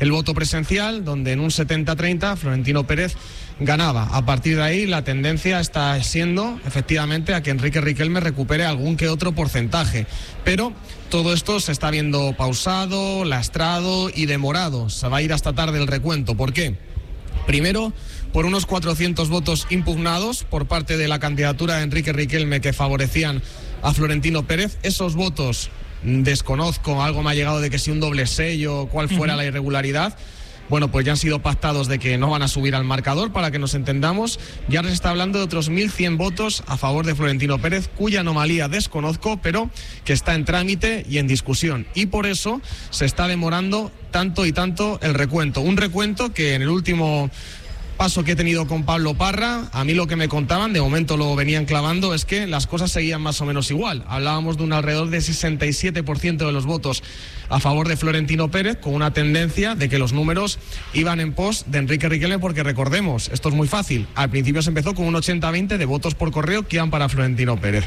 el voto presencial, donde en un 70-30 Florentino Pérez ganaba. A partir de ahí la tendencia está siendo efectivamente a que Enrique Riquelme recupere algún que otro porcentaje, pero todo esto se está viendo pausado, lastrado y demorado. Se va a ir hasta tarde el recuento. ¿Por qué? Primero, por unos 400 votos impugnados por parte de la candidatura de Enrique Riquelme que favorecían a Florentino Pérez. Esos votos, desconozco, algo me ha llegado de que si un doble sello, cuál fuera la irregularidad. Bueno, pues ya han sido pactados de que no van a subir al marcador, para que nos entendamos. Ya se está hablando de otros 1.100 votos a favor de Florentino Pérez, cuya anomalía desconozco, pero que está en trámite y en discusión. Y por eso se está demorando tanto y tanto el recuento. Un recuento que en el último paso que he tenido con Pablo Parra, a mí lo que me contaban, de momento lo venían clavando, es que las cosas seguían más o menos igual. Hablábamos de un alrededor de 67% de los votos a favor de Florentino Pérez, con una tendencia de que los números iban en pos de Enrique Riquelme, porque recordemos, esto es muy fácil, al principio se empezó con un 80-20 de votos por correo que iban para Florentino Pérez.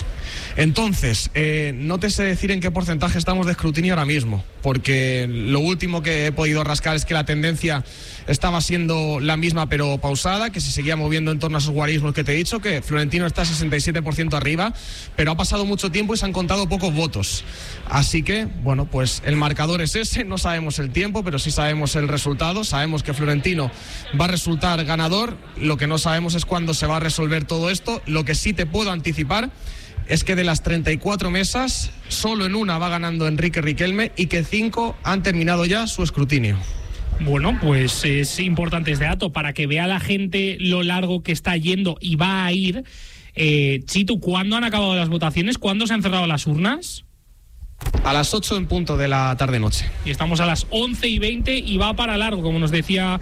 Entonces, no te sé decir en qué porcentaje estamos de escrutinio ahora mismo, porque lo último que he podido rascar es que la tendencia estaba siendo la misma pero pausada, que se seguía moviendo en torno a esos guarismos que te he dicho, que Florentino está 67% arriba, pero ha pasado mucho tiempo y se han contado pocos votos. Así que, bueno, pues el marcador es ese, no sabemos el tiempo, pero sí sabemos el resultado, sabemos que Florentino va a resultar ganador, lo que no sabemos es cuándo se va a resolver todo esto. Lo que sí te puedo anticipar es que de las 34 mesas, solo en una va ganando Enrique Riquelme y que 5 han terminado ya su escrutinio. Bueno, pues es importante este dato para que vea la gente lo largo que está yendo y va a ir. Chitu, ¿cuándo han acabado las votaciones? ¿Cuándo se han cerrado las urnas? A las 8 en punto de la tarde-noche. Y estamos a las 11:20 y va para largo, como nos decía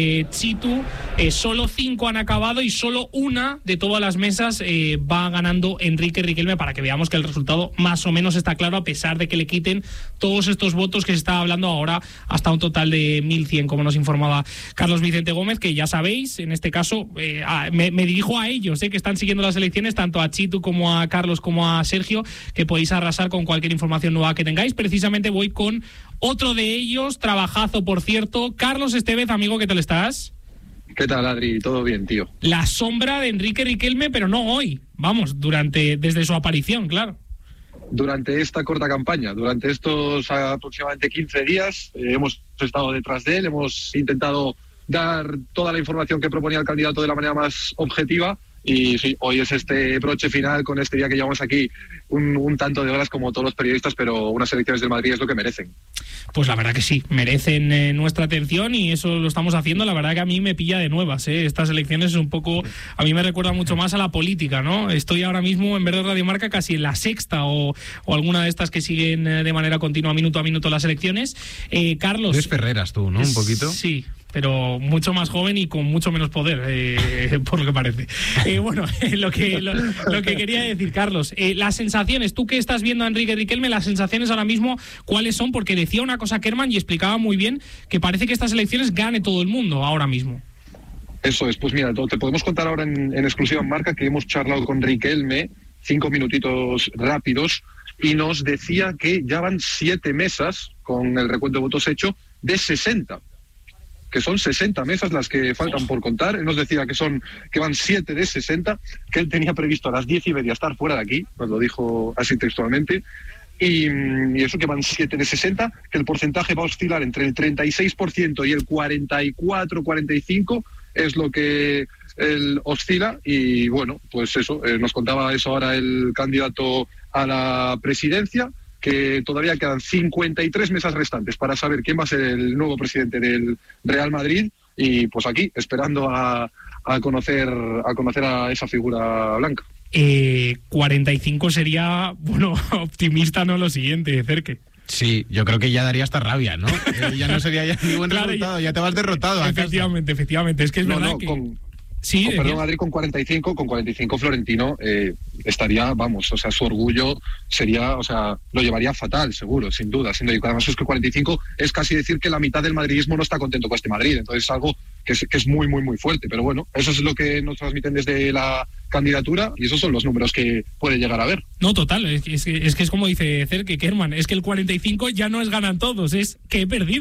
Chitu. Solo 5 han acabado y solo una de todas las mesas va ganando Enrique Riquelme, para que veamos que el resultado más o menos está claro, a pesar de que le quiten todos estos votos que se está hablando ahora, hasta un total de 1.100, como nos informaba Carlos Vicente Gómez, que ya sabéis, en este caso me dirijo a ellos, que están siguiendo las elecciones, tanto a Chitu como a Carlos como a Sergio, que podéis arrasar con cualquier información nueva que tengáis. Precisamente voy con otro de ellos, trabajazo por cierto, Carlos Estevez, amigo, ¿qué tal estás? ¿Qué tal, Adri? Todo bien, tío. La sombra de Enrique Riquelme, pero no hoy, vamos, desde su aparición, claro. Durante esta corta campaña, durante estos aproximadamente 15 días, hemos estado detrás de él, hemos intentado dar toda la información que proponía el candidato de la manera más objetiva. Y sí, hoy es este broche final con este día que llevamos aquí un tanto de horas como todos los periodistas, pero unas elecciones del Madrid es lo que merecen. Pues la verdad que sí, merecen nuestra atención y eso lo estamos haciendo. La verdad que a mí me pilla de nuevas, Estas elecciones es un poco, a mí me recuerda mucho más a la política, ¿no? Estoy ahora mismo, en vez de Radio Marca, casi en la Sexta o alguna de estas que siguen de manera continua, minuto a minuto, las elecciones. Carlos... Eres Ferreras tú, ¿no? Un poquito. Sí, pero mucho más joven y con mucho menos poder, por lo que parece. Bueno, lo que quería decir, Carlos, las sensaciones, tú que estás viendo a Enrique Riquelme, las sensaciones ahora mismo, ¿cuáles son? Porque decía una cosa Kerman y explicaba muy bien que parece que estas elecciones gane todo el mundo ahora mismo. Eso es, pues mira, te podemos contar ahora en exclusiva en Marca que hemos charlado con Riquelme, 5 minutitos rápidos, y nos decía que ya van 7 mesas con el recuento de votos hecho de 60. Que son 60 mesas las que faltan por contar. Él nos decía que van 7 de 60, que él tenía previsto a las 10:30 estar fuera de aquí, nos lo dijo así textualmente, y eso, que van 7 de 60, que el porcentaje va a oscilar entre el 36% y el 44-45, es lo que él oscila. Y bueno, pues eso, nos contaba eso ahora el candidato a la presidencia, que todavía quedan 53 mesas restantes para saber quién va a ser el nuevo presidente del Real Madrid, y pues aquí esperando a conocer a esa figura blanca. 45 sería, bueno, optimista, no lo siguiente, Cerque. Sí, yo creo que ya daría hasta rabia, ¿no? Ya no sería ya ni buen resultado, ya te vas derrotado. Efectivamente, es que es verdad que... Sí, perdón, Madrid con 45 Florentino estaría, vamos, o sea, su orgullo sería, o sea, lo llevaría fatal, seguro, sin duda, sin duda. Y además es que 45 es casi decir que la mitad del madridismo no está contento con este Madrid, entonces es algo que es muy, muy, muy fuerte. Pero bueno, eso es lo que nos transmiten desde la candidatura y esos son los números que puede llegar a ver. No, total, es que es como dice Cerque, Kerman, es que el 45 ya no es ganan todos, es que he perdido.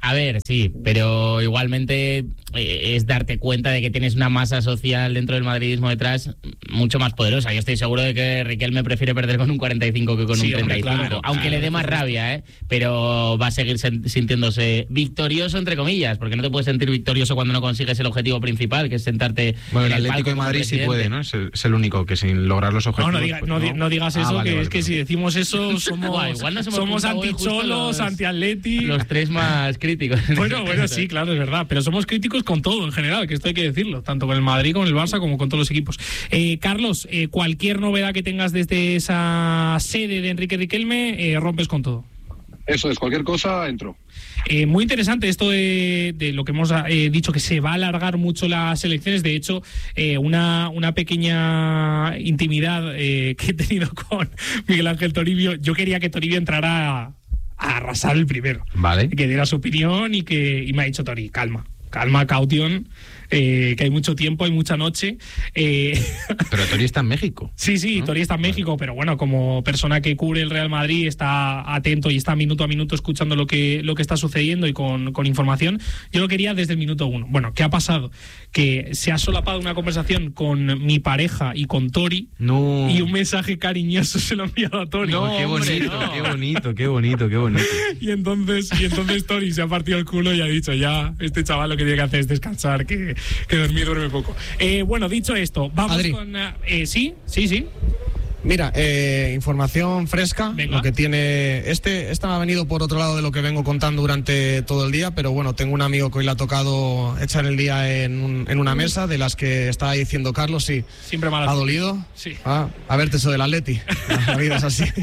A ver, sí, pero igualmente es darte cuenta de que tienes una masa social dentro del madridismo detrás mucho más poderosa. Yo estoy seguro de que Riquelme prefiere perder con un 45 que con un 35, claro, aunque le dé más rabia, pero va a seguir sintiéndose victorioso, entre comillas, porque no te puedes sentir victorioso cuando no consigues el objetivo principal, que es sentarte... Bueno, el Atlético de Madrid sí puede, ¿no? Es el único que sin lograr los objetivos... No digas eso, vale, es que si decimos eso somos anticholos, anti-atleti... Los tres más críticos. Bueno, sí, claro, es verdad, pero somos críticos con todo en general, que esto hay que decirlo, tanto con el Madrid, con el Barça, como con todos los equipos. Carlos, cualquier novedad que tengas desde esa sede de Enrique Riquelme, rompes con todo. Eso es, cualquier cosa, entro. Muy interesante esto de lo que hemos dicho, que se va a alargar mucho las elecciones. De hecho, una pequeña intimidad que he tenido con Miguel Ángel Toribio. Yo quería que Toribio entrara a arrasar el primero. Vale. Que diera su opinión y me ha dicho Tori, calma, caution, que hay mucho tiempo, hay mucha noche. Pero Tori está en México. Sí, ¿no? Tori está en México, pero bueno, como persona que cubre el Real Madrid, está atento y está minuto a minuto escuchando lo que está sucediendo y con información. Yo lo quería desde el minuto 1. Bueno, ¿qué ha pasado? Que se ha solapado una conversación con mi pareja y con Tori, y un mensaje cariñoso se lo ha enviado a Tori. No, qué bonito. Y entonces Tori se ha partido el culo y ha dicho, ya, este chaval lo que tiene que hacer es descansar, que dormir duerme poco. Bueno, dicho esto, vamos Adri. con... Sí. Mira, información fresca. Venga. Lo que tiene... Esta me ha venido por otro lado de lo que vengo contando durante todo el día, pero bueno, tengo un amigo que hoy le ha tocado echar el día en una mesa, de las que estaba diciendo Carlos, sí. Siempre mal. ¿Ha dolido? Sí. A verte eso del Atleti. La vida es así.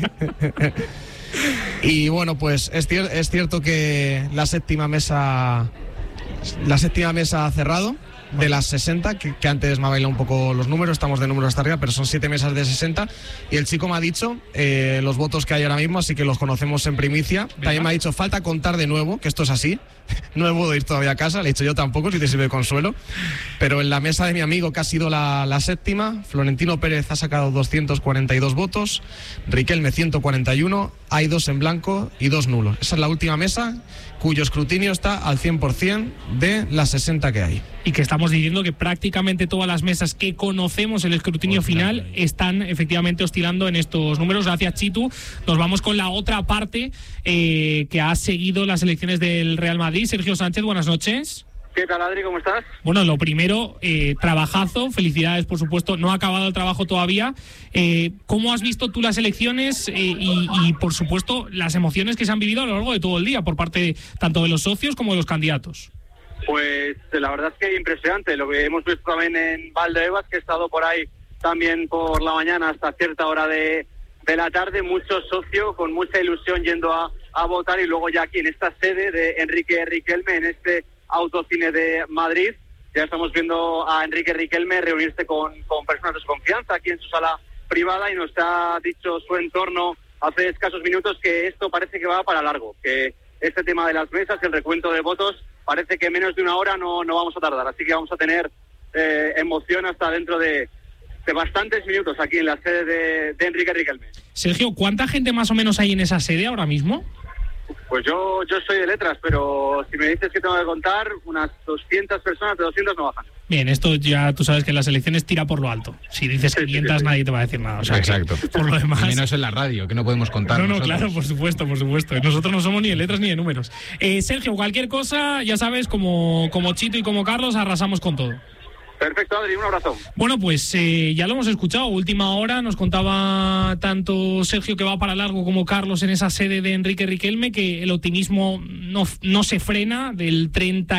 Y bueno, pues es cierto que la séptima mesa ha cerrado. De las 60, que antes me ha bailado un poco los números, estamos de números hasta arriba, pero son 7 mesas de 60, y el chico me ha dicho los votos que hay ahora mismo, así que los conocemos en primicia. Venga. También me ha dicho, falta contar de nuevo, que esto es así, no he podido ir todavía a casa, le he dicho yo tampoco, si te sirve de consuelo, pero en la mesa de mi amigo, que ha sido la séptima, Florentino Pérez ha sacado 242 votos, Riquelme 141, hay 2 en blanco y 2 nulos. Esa es la última mesa, cuyo escrutinio está al 100% de las 60 que hay. Y que estamos diciendo que prácticamente todas las mesas que conocemos el escrutinio final están efectivamente oscilando en estos números. Gracias, Chitu. Nos vamos con la otra parte que ha seguido las elecciones del Real Madrid. Sergio Sánchez, buenas noches. ¿Qué tal, Adri? ¿Cómo estás? Bueno, lo primero, trabajazo, felicidades, por supuesto, no ha acabado el trabajo todavía. ¿Cómo has visto tú las elecciones y, por supuesto, las emociones que se han vivido a lo largo de todo el día por parte tanto de los socios como de los candidatos? Pues la verdad es que impresionante lo que hemos visto también en Valdebebas, que he estado por ahí también por la mañana hasta cierta hora de la tarde, mucho socio con mucha ilusión yendo a votar, y luego ya aquí en esta sede de Enrique Riquelme, en este Autocine de Madrid, ya estamos viendo a Enrique Riquelme reunirse con personas de su confianza aquí en su sala privada, y nos ha dicho su entorno hace escasos minutos que esto parece que va para largo, que este tema de las mesas, el recuento de votos, parece que menos de una hora no vamos a tardar, así que vamos a tener emoción hasta dentro de bastantes minutos aquí en la sede de Enrique Riquelme. Sergio, ¿cuánta gente más o menos hay en esa sede ahora mismo? Pues yo soy de letras, pero si me dices que tengo que contar, unas 200 personas, de 200 no bajan. Bien, esto ya tú sabes que en las elecciones tira por lo alto. Si dices 500 nadie te va a decir nada. O sea, exacto. Por lo demás... Menos en la radio, que no podemos contar. No, nosotros. claro, por supuesto. Nosotros no somos ni de letras ni de números. Sergio, cualquier cosa, ya sabes, como Chito y como Carlos, arrasamos con todo. Perfecto, Adri, un abrazo. Bueno, pues ya lo hemos escuchado. Última hora nos contaba tanto Sergio, que va para largo, como Carlos en esa sede de Enrique Riquelme, que el optimismo no se frena. Del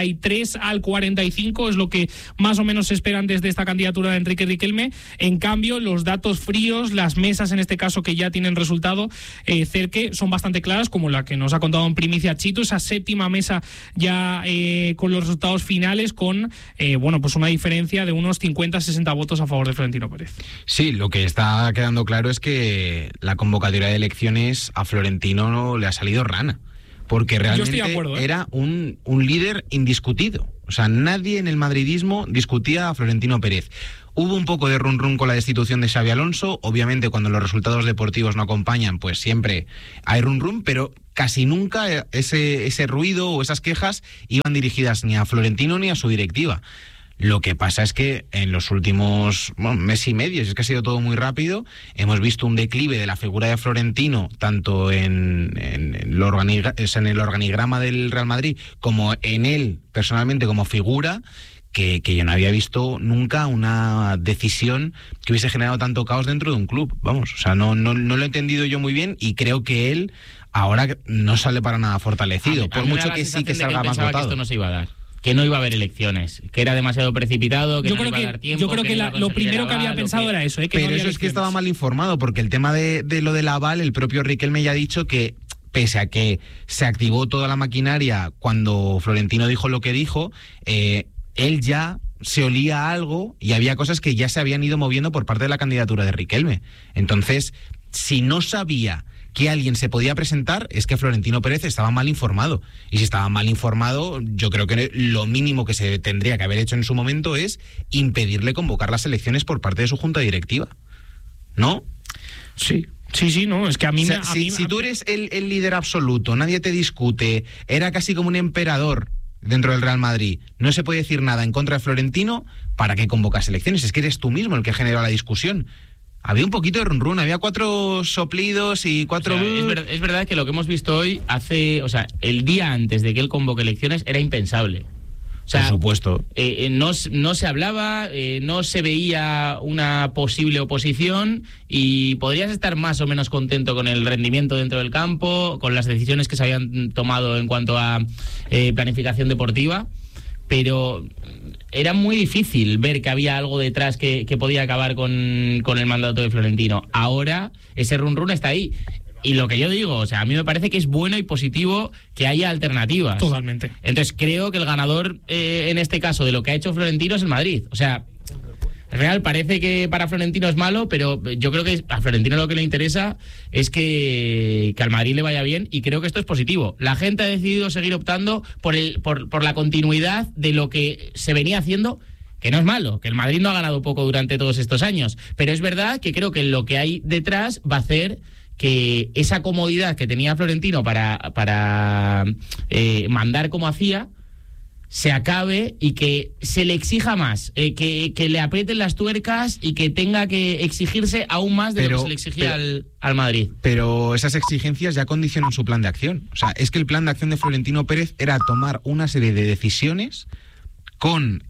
33 al 45 es lo que más o menos se esperan desde esta candidatura de Enrique Riquelme. En cambio, los datos fríos, las mesas en este caso que ya tienen resultado, Cerque, son bastante claras, como la que nos ha contado en primicia Chito, esa séptima mesa ya con los resultados finales, con pues una diferencia de unos 50-60 votos a favor de Florentino Pérez. Sí, lo que está quedando claro es que la convocatoria de elecciones a Florentino no le ha salido rana, porque realmente era un líder indiscutido. O sea, nadie en el madridismo discutía a Florentino Pérez. Hubo un poco de run con la destitución de Xabi Alonso. Obviamente, cuando los resultados deportivos no acompañan, pues siempre hay run, pero casi nunca ese ruido o esas quejas iban dirigidas ni a Florentino ni a su directiva. Lo que pasa es que en los últimos mes y medio, es que ha sido todo muy rápido, hemos visto un declive de la figura de Florentino, tanto en el organigrama del Real Madrid como en él personalmente como figura, que yo no había visto nunca una decisión que hubiese generado tanto caos dentro de un club. Vamos, o sea, no lo he entendido yo muy bien, y creo que él ahora no sale para nada fortalecido, por mucho que sí que salga más votado. Que esto no se iba a dar, que no iba a haber elecciones, que era demasiado precipitado, que no iba a dar tiempo. Yo creo que lo primero que había pensado era eso, que pero no eso es que estaba mal informado, porque el tema de lo del aval, el propio Riquelme ya ha dicho que, pese a que se activó toda la maquinaria cuando Florentino dijo lo que dijo, él ya se olía algo y había cosas que ya se habían ido moviendo por parte de la candidatura de Riquelme. Entonces, si no sabía que alguien se podía presentar, es que Florentino Pérez estaba mal informado. Y si estaba mal informado, yo creo que lo mínimo que se tendría que haber hecho en su momento es impedirle convocar las elecciones por parte de su junta directiva, ¿no? Sí, no, es que a mí... Si tú eres el líder absoluto, nadie te discute, era casi como un emperador dentro del Real Madrid, no se puede decir nada en contra de Florentino, ¿para qué convocas elecciones? Es que eres tú mismo el que generó la discusión. Había un poquito de run-run, había 4 soplidos y 4... O sea, es verdad que lo que hemos visto hoy el día antes de que él convoque elecciones era impensable. O sea, por supuesto. No se hablaba, no se veía una posible oposición, y podrías estar más o menos contento con el rendimiento dentro del campo, con las decisiones que se habían tomado en cuanto a planificación deportiva, pero era muy difícil ver que había algo detrás que podía acabar con el mandato de Florentino. Ahora ese run-run está ahí. Y lo que yo digo, o sea, a mí me parece que es bueno y positivo que haya alternativas. Totalmente. Entonces creo que el ganador en este caso de lo que ha hecho Florentino es el Madrid. O sea, Real parece que para Florentino es malo, pero yo creo que a Florentino lo que le interesa es que al Madrid le vaya bien, y creo que esto es positivo. La gente ha decidido seguir optando por la continuidad de lo que se venía haciendo, que no es malo, que el Madrid no ha ganado poco durante todos estos años, pero es verdad que creo que lo que hay detrás va a hacer que esa comodidad que tenía Florentino para mandar como hacía se acabe, y que se le exija más, que le aprieten las tuercas y que tenga que exigirse aún más de lo que se le exigía al Madrid. Pero esas exigencias ya condicionan su plan de acción. O sea, es que el plan de acción de Florentino Pérez era tomar una serie de decisiones con,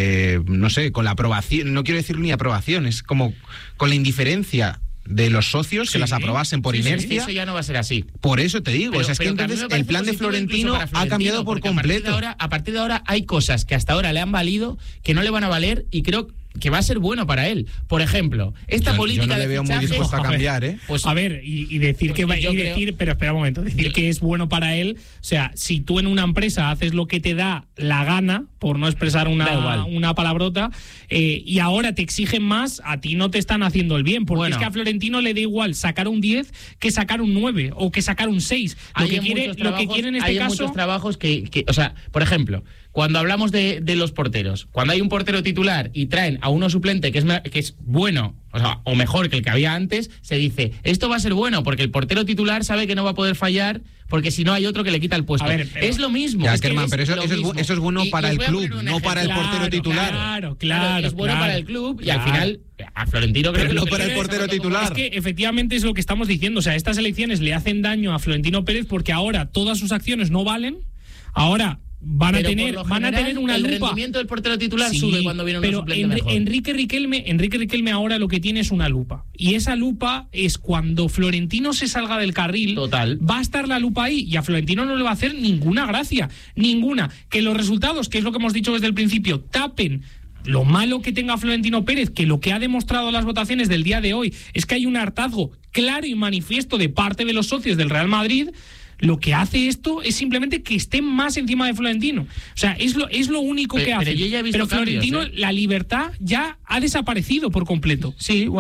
con la aprobación, no quiero decir ni aprobación, es como con la indiferencia de los socios, que las aprobasen por inercia. Sí, eso ya no va a ser así. Por eso te digo, es que entonces el plan de Florentino ha cambiado por completo. A partir de ahora hay cosas que hasta ahora le han valido, que no le van a valer, y creo que va a ser bueno para él. Por ejemplo, esta política yo no le veo muy dispuesto a cambiar, Pues a ver, y decir que pero espera un momento, decir que es bueno para él, o sea, si tú en una empresa haces lo que te da la gana, por no expresar una palabrota, y ahora te exigen más, a ti no te están haciendo el bien, porque es que a Florentino le da igual sacar un 10 que sacar un 9 o que sacar un 6. Lo que quiere en este caso... Hay muchos trabajos que, o sea, por ejemplo, cuando hablamos de los porteros, cuando hay un portero titular y traen a uno suplente que es bueno, o mejor que el que había antes, se dice, esto va a ser bueno porque el portero titular sabe que no va a poder fallar, porque si no hay otro que le quita el puesto. Es lo mismo. Ya, pero eso es bueno para el club, no para el portero titular. Claro. Es bueno para el club, y al final a Florentino creo que no para el portero titular. Es que efectivamente es lo que estamos diciendo. O sea, estas elecciones le hacen daño a Florentino Pérez porque ahora todas sus acciones no valen. Ahora van a tener una el lupa. El rendimiento del portero titular sube cuando viene un suplente mejor. Enrique Riquelme ahora lo que tiene es una lupa, y esa lupa es cuando Florentino se salga del carril. Total. Va a estar la lupa ahí, y a Florentino no le va a hacer ninguna gracia, ninguna. Que los resultados, que es lo que hemos dicho desde el principio, tapen lo malo que tenga Florentino Pérez, que lo que ha demostrado las votaciones del día de hoy es que hay un hartazgo claro y manifiesto de parte de los socios del Real Madrid. Lo que hace esto es simplemente que estén más encima de Florentino. O sea, es lo único que hace. Pero yo ya he visto Florentino, cambios, la libertad ya ha desaparecido por completo. Sí, bueno.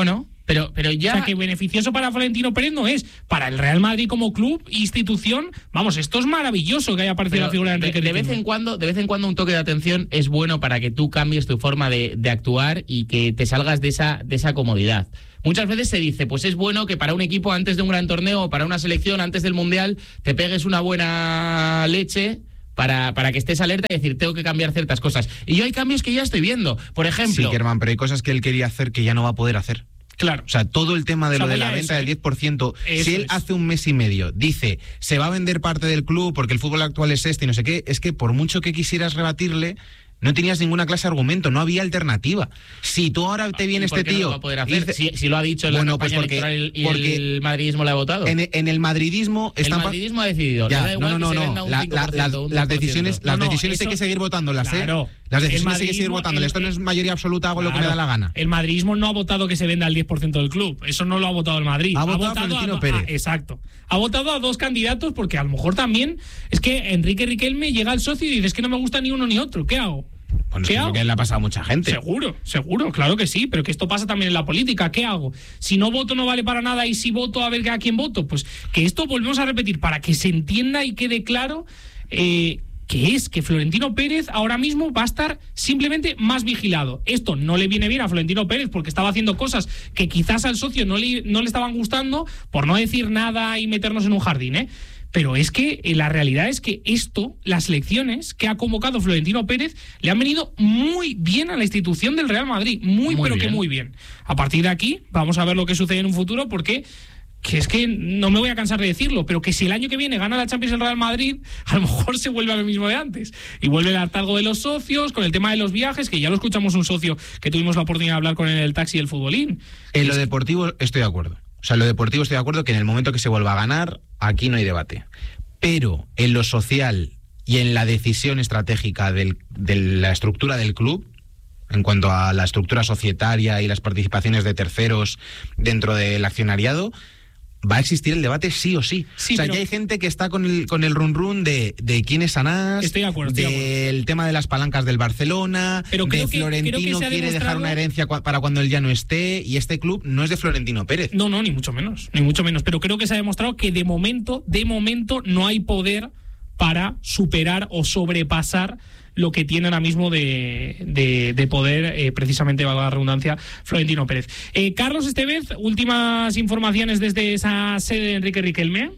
Pero ya... O sea, que beneficioso para Florentino Pérez no es. Para el Real Madrid como club, institución, vamos, esto es maravilloso que haya aparecido la figura de Enrique Riquelme. De vez en cuando un toque de atención es bueno para que tú cambies tu forma de actuar y que te salgas de esa comodidad. Muchas veces se dice, pues es bueno que para un equipo antes de un gran torneo o para una selección antes del Mundial te pegues una buena leche para que estés alerta y decir, tengo que cambiar ciertas cosas. Y yo hay cambios que ya estoy viendo. Por ejemplo... Sí, Kerman, pero hay cosas que él quería hacer que ya no va a poder hacer. Claro. O sea, todo el tema de lo de la venta del 10%, si él hace un mes y medio dice, se va a vender parte del club porque el fútbol actual es este y no sé qué, es que por mucho que quisieras rebatirle, no tenías ninguna clase de argumento, no había alternativa. Si tú ahora te viene este tío... No lo va a poder hacer? Si lo ha dicho en la campaña electoral y el madridismo le ha votado. En el madridismo... El madridismo ha decidido. Ya, las decisiones hay que seguir votándolas, claro. Las decisiones hay que seguir votándolas. Esto no es mayoría absoluta, hago lo que me da la gana. El madridismo no ha votado que se venda el 10% del club. Eso no lo ha votado el Madrid. Ha votado Florentino Pérez. Exacto. Ha votado a 2 candidatos porque a lo mejor también es que Enrique Riquelme llega al socio y dice, es que no me gusta ni uno ni otro. ¿Qué hago? Bueno, es que le ha pasado a mucha gente. Seguro, claro que sí, pero que esto pasa también en la política. ¿Qué hago? Si no voto no vale para nada y si voto a ver a quién voto. Pues que esto volvemos a repetir para que se entienda y quede claro que es que Florentino Pérez ahora mismo va a estar simplemente más vigilado. Esto no le viene bien a Florentino Pérez porque estaba haciendo cosas que quizás al socio no le estaban gustando, por no decir nada y meternos en un jardín, ¿eh? Pero es que la realidad es que las elecciones que ha convocado Florentino Pérez le han venido muy bien a la institución del Real Madrid, muy bien. A partir de aquí vamos a ver lo que sucede en un futuro porque que es que no me voy a cansar de decirlo, pero que si el año que viene gana la Champions el Real Madrid, a lo mejor se vuelve a lo mismo de antes y vuelve el hartazgo de los socios con el tema de los viajes, que ya lo escuchamos un socio que tuvimos la oportunidad de hablar con el taxi del futbolín. En lo deportivo estoy de acuerdo. O sea, en lo deportivo estoy de acuerdo que en el momento que se vuelva a ganar, aquí no hay debate. Pero en lo social y en la decisión estratégica de la estructura del club, en cuanto a la estructura societaria y las participaciones de terceros dentro del accionariado, va a existir el debate sí o sí. O sea, ya hay gente que está con el run de quién es Anás, estoy de acuerdo, del tema de las palancas del Barcelona, pero de Florentino quiere dejar una herencia para cuando él ya no esté, y este club no es de Florentino Pérez. No, ni mucho menos. Pero creo que se ha demostrado que de momento no hay poder para superar o sobrepasar lo que tiene ahora mismo de poder, precisamente, valga la redundancia, Florentino Pérez. Carlos Estevez, últimas informaciones desde esa sede de Enrique Riquelme.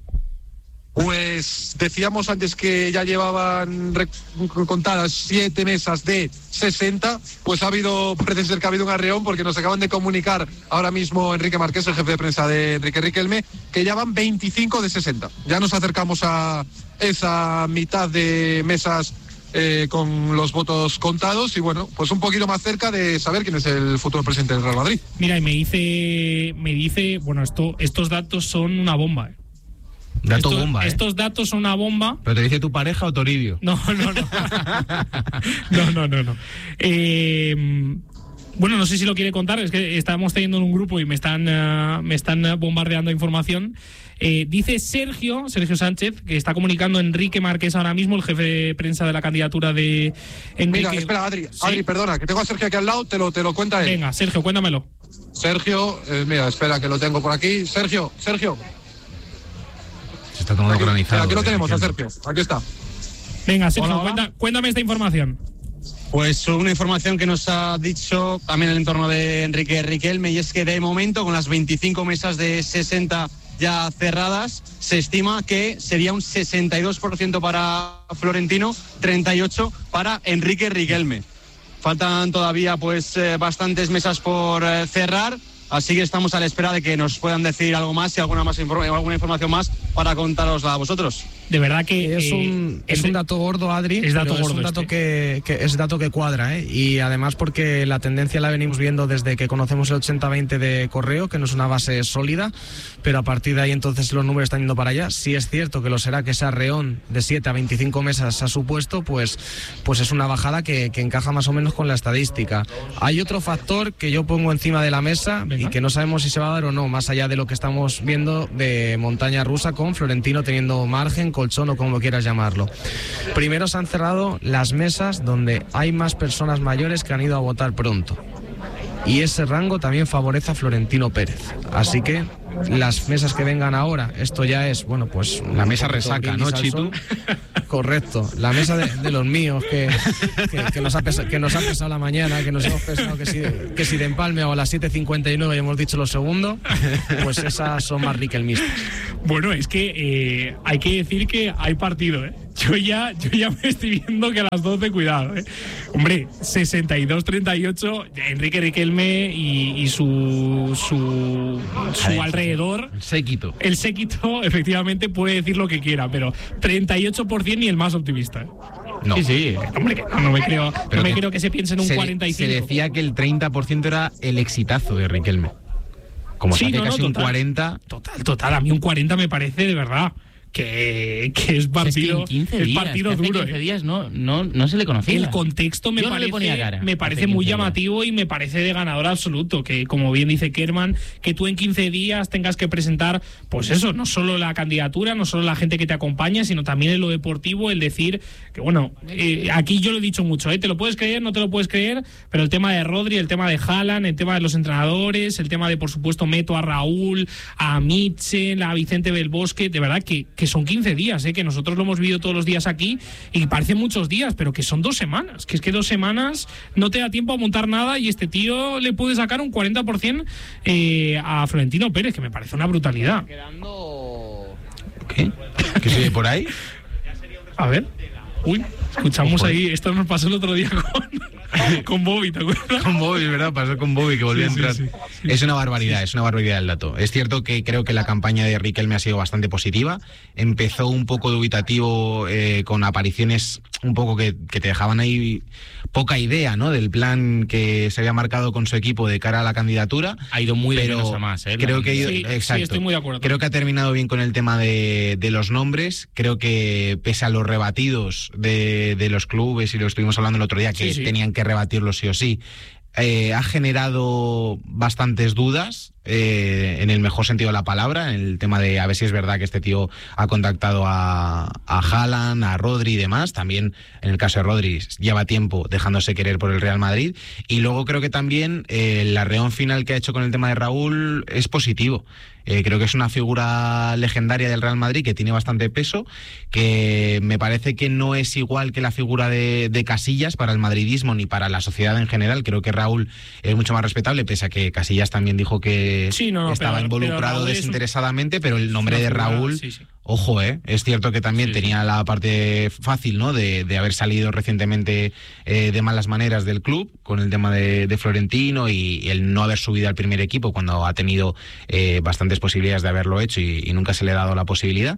Pues decíamos antes que ya llevaban contadas 7 mesas de 60, pues parece ser que ha habido un arreón porque nos acaban de comunicar ahora mismo Enrique Marqués, el jefe de prensa de Enrique Riquelme, que ya van 25 de 60. Ya nos acercamos a esa mitad de mesas con los votos contados y bueno, pues un poquito más cerca de saber quién es el futuro presidente del Real Madrid. Mira, y me dice, bueno, estos datos son una bomba. Bomba. Estos datos son una bomba. ¿Pero te dice tu pareja o Toribio? No. No. Bueno, no sé si lo quiere contar, es que estamos teniendo en un grupo y me están bombardeando información. Dice Sergio Sánchez, que está comunicando Enrique Marqués ahora mismo, el jefe de prensa de la candidatura de Enrique. Mira, espera, Adri, perdona, que tengo a Sergio aquí al lado, te lo cuenta él. Venga, Sergio, cuéntamelo. Sergio, mira, espera, que lo tengo por aquí. Sergio. Se está tomando cronizado. Aquí lo tenemos, a Sergio, aquí está. Venga, Sergio, cuéntame esta información. Pues una información que nos ha dicho también el entorno de Enrique Riquelme, y es que de momento, con las 25 mesas de 60 ya cerradas, se estima que sería un 62% para Florentino, 38% para Enrique Riquelme. Faltan todavía bastantes mesas por cerrar, así que estamos a la espera de que nos puedan decir algo más y alguna información más para contárosla a vosotros. De verdad que es un dato gordo, Adri. Es dato gordo. Es un dato que es dato que cuadra, ¿eh? Y además porque la tendencia la venimos viendo desde que conocemos el 80-20 de Correo, que no es una base sólida, pero a partir de ahí entonces los números están yendo para allá. Sí es cierto que lo será que ese arreón de 7 a 25 mesas ha supuesto, pues es una bajada que encaja más o menos con la estadística. Hay otro factor que yo pongo encima de la mesa. Venga. Y que no sabemos si se va a dar o no, más allá de lo que estamos viendo de montaña rusa con Florentino teniendo margen, colchón o como quieras llamarlo. Primero se han cerrado las mesas donde hay más personas mayores que han ido a votar pronto. y ese rango también favorece a Florentino Pérez. Así que las mesas que vengan ahora, esto ya es, bueno, pues... La mesa resaca, ¿no, Chitu? Correcto, la mesa de los míos, que nos ha pesado la mañana, que nos hemos pensado que si de empalme o a las 7:59 hemos dicho lo segundo, pues esas son más riquelmistas. Bueno, es que hay que decir que hay partido, ¿eh? Yo ya me estoy viendo que a las 12, cuidado, ¿eh? Hombre, 62-38, Enrique Riquelme y su alrededor. El séquito, efectivamente, puede decir lo que quiera, pero 38% ni el más optimista, ¿eh? No. Sí, hombre, que no me creo que se piense en un 45%. Se decía que el 30% era el exitazo de Riquelme. Como sí, saque casi total, un 40%. Total, a mí un 40 me parece de verdad que es partido, es que en 15 días, es partido duro. 15 días no se le conocía. El contexto me parece muy llamativo y me parece de ganador absoluto, que como bien dice Kerman, que tú en 15 días tengas que presentar, pues eso, no solo la candidatura, no solo la gente que te acompaña, sino también en lo deportivo, el decir que bueno, aquí yo lo he dicho mucho, te lo puedes creer, no te lo puedes creer, pero el tema de Rodri, el tema de Haaland, el tema de los entrenadores, el tema de, por supuesto, meto a Raúl, a Mitchell, a Vicente Belbosque, de verdad que son 15 días, que nosotros lo hemos vivido todos los días aquí y parecen muchos días, pero que son 2 semanas, que es que 2 semanas no te da tiempo a montar nada y este tío le puede sacar un 40% a Florentino Pérez, que me parece una brutalidad. ¿Qué? ¿Qué sigue por ahí? A ver. Uy, escuchamos ahí, esto nos pasó el otro día con Bobby, ¿te acuerdas? Con Bobby, ¿verdad? Pasó con Bobby, que volvió a entrar. Sí. Es una barbaridad el dato. Es cierto que creo que la campaña de Riquelme ha sido bastante positiva. Empezó un poco dubitativo, con apariciones un poco que te dejaban ahí poca idea, ¿no? Del plan que se había marcado con su equipo de cara a la candidatura. Ha ido muy de menos a más, Creo que exacto. Sí, estoy muy de acuerdo. Creo que ha terminado bien con el tema de los nombres. Creo que pese a los rebatidos de los clubes, y lo estuvimos hablando el otro día, que tenían que rebatirlo sí o sí, ha generado bastantes dudas, en el mejor sentido de la palabra, en el tema de a ver si es verdad que este tío ha contactado a Haaland, a Rodri y demás. También en el caso de Rodri lleva tiempo dejándose querer por el Real Madrid, y luego creo que también el arreón final que ha hecho con el tema de Raúl es positivo. Creo que es una figura legendaria del Real Madrid que tiene bastante peso, que me parece que no es igual que la figura de Casillas para el madridismo ni para la sociedad en general. Creo que Raúl es mucho más respetable, pese a que Casillas también dijo que estaba involucrado desinteresadamente, pero el nombre de Raúl... Ojo, es cierto que también tenía la parte fácil, ¿no? De haber salido recientemente de malas maneras del club con el tema de Florentino y el no haber subido al primer equipo cuando ha tenido bastantes posibilidades de haberlo hecho y nunca se le ha dado la posibilidad.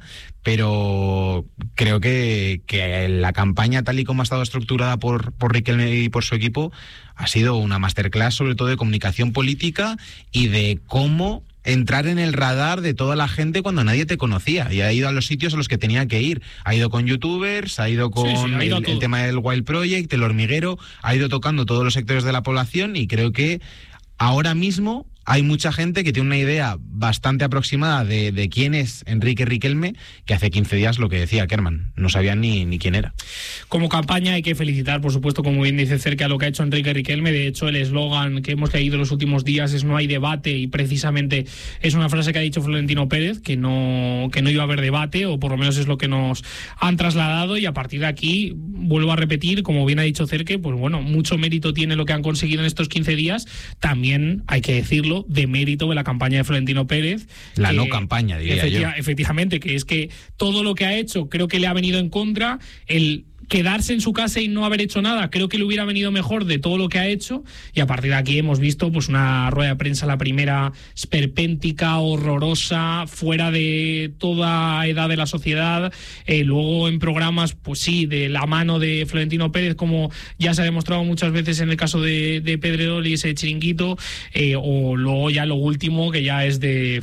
Pero creo que la campaña, tal y como ha estado estructurada por Riquelme y por su equipo, ha sido una masterclass, sobre todo de comunicación política y de cómo entrar en el radar de toda la gente cuando nadie te conocía, y ha ido a los sitios a los que tenía que ir. Ha ido con youtubers, ha ido con el tema del Wild Project, el hormiguero, ha ido tocando todos los sectores de la población, y creo que ahora mismo hay mucha gente que tiene una idea bastante aproximada de quién es Enrique Riquelme, que hace 15 días, lo que decía Kerman, no sabían ni quién era. Como campaña hay que felicitar, por supuesto, como bien dice Cerca, lo que ha hecho Enrique Riquelme. De hecho, el eslogan que hemos leído los últimos días es "no hay debate", y precisamente es una frase que ha dicho Florentino Pérez, que no iba a haber debate, o por lo menos es lo que nos han trasladado, y a partir de aquí, vuelvo a repetir, como bien ha dicho Cerque, pues bueno, mucho mérito tiene lo que han conseguido en estos 15 días. También hay que decirlo, de mérito de la campaña de Florentino Pérez. No campaña, diría yo. Efectivamente, que es que todo lo que ha hecho creo que le ha venido en contra. El quedarse en su casa y no haber hecho nada creo que le hubiera venido mejor de todo lo que ha hecho, y a partir de aquí hemos visto pues una rueda de prensa, la primera, esperpéntica, horrorosa, fuera de toda edad de la sociedad. Luego en programas, pues sí, de la mano de Florentino Pérez, como ya se ha demostrado muchas veces en el caso de Pedrerol y ese Chiringuito, o luego ya lo último, que ya es de...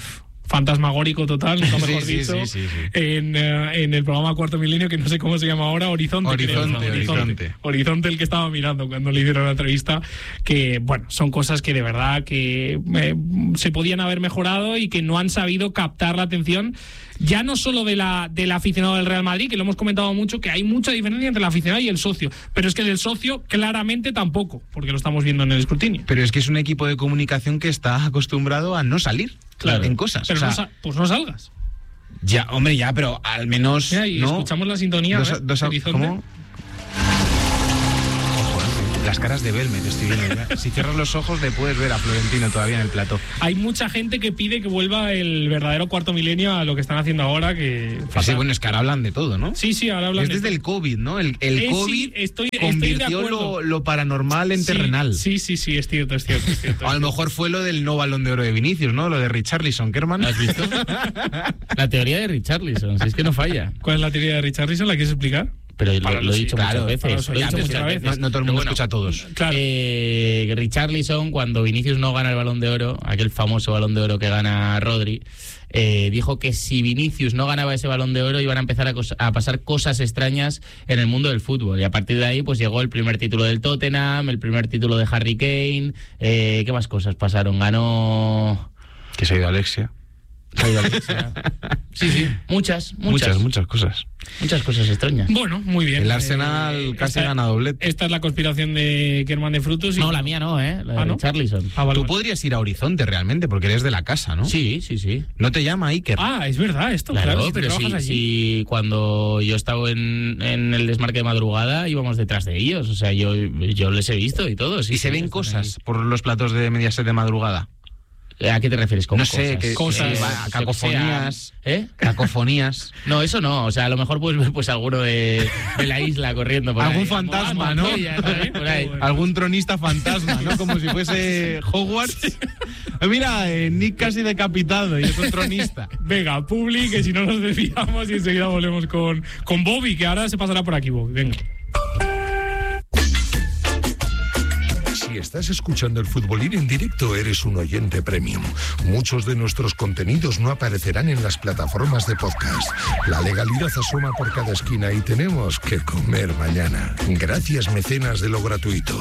fantasmagórico total, nunca mejor dicho, en el programa Cuarto Milenio, que no sé cómo se llama ahora, Horizonte, el que estaba mirando cuando le hicieron la entrevista, que bueno, son cosas que de verdad que se podían haber mejorado y que no han sabido captar la atención, ya no solo del aficionado del Real Madrid, que lo hemos comentado mucho, que hay mucha diferencia entre el aficionado y el socio, pero es que del socio claramente tampoco, porque lo estamos viendo en el escrutinio. Pero es que es un equipo de comunicación que está acostumbrado a no salir en cosas. Pero pues no salgas. Ya, hombre, ya, pero al menos... Ya, y ¿no? Escuchamos la sintonía. ¿Cómo? Las caras de Belme, te estoy viendo. Si cierras los ojos le puedes ver a Florentino todavía en el plató. Hay mucha gente que pide que vuelva el verdadero Cuarto Milenio a lo que están haciendo ahora, que... Sí, bueno, es que ahora hablan de todo, ¿no? Sí, ahora hablan desde el COVID, ¿no? El COVID convirtió lo paranormal en terrenal. Sí, es cierto. A lo mejor fue lo del no Balón de Oro de Vinicius, ¿no? Lo de Richarlison, Kerman. ¿Has visto? La teoría de Richarlison, si es que no falla. ¿Cuál es la teoría de Richarlison? ¿La quieres explicar? Pero lo he dicho muchas veces. No todo el mundo escucha a todos. Claro. Richarlison, cuando Vinicius no gana el Balón de Oro, aquel famoso Balón de Oro que gana Rodri, dijo que si Vinicius no ganaba ese Balón de Oro iban a empezar a pasar cosas extrañas en el mundo del fútbol. Y a partir de ahí pues llegó el primer título del Tottenham, el primer título de Harry Kane. ¿Qué más cosas pasaron? Ganó... Que se ha ido Alexia. Sí, muchas cosas. Muchas cosas extrañas. Bueno, muy bien. El Arsenal casi gana doblete. Esta es la conspiración de Kerman de Frutos. No, la mía no, la de Richarlison. Tú podrías ir a Horizonte realmente, porque eres de la casa, ¿no? Sí. ¿No te llama Iker? Es verdad esto. Claro, si pero sí, cuando yo estaba en el desmarque de madrugada íbamos detrás de ellos. O sea, yo les he visto y todo. Sí, ¿y se ven cosas por los platos de Mediaset de madrugada? ¿A qué te refieres? No sé, cosas, cacofonías. Cacofonías. No, eso no. O sea, a lo mejor puedes ver pues alguno de la isla corriendo por algún ahí. Fantasma, ¿no? Por ahí. Algún tronista fantasma, ¿no? Como si fuese Hogwarts. Mira, Nick casi decapitado y es un tronista. Venga, Publi, que si no nos desviamos y enseguida volvemos con Bobby, que ahora se pasará por aquí, Bobby. Venga. Si estás escuchando el Futbolín en directo, eres un oyente premium. Muchos de nuestros contenidos no aparecerán en las plataformas de podcast. La legalidad asoma por cada esquina y tenemos que comer mañana. Gracias, mecenas de lo gratuito.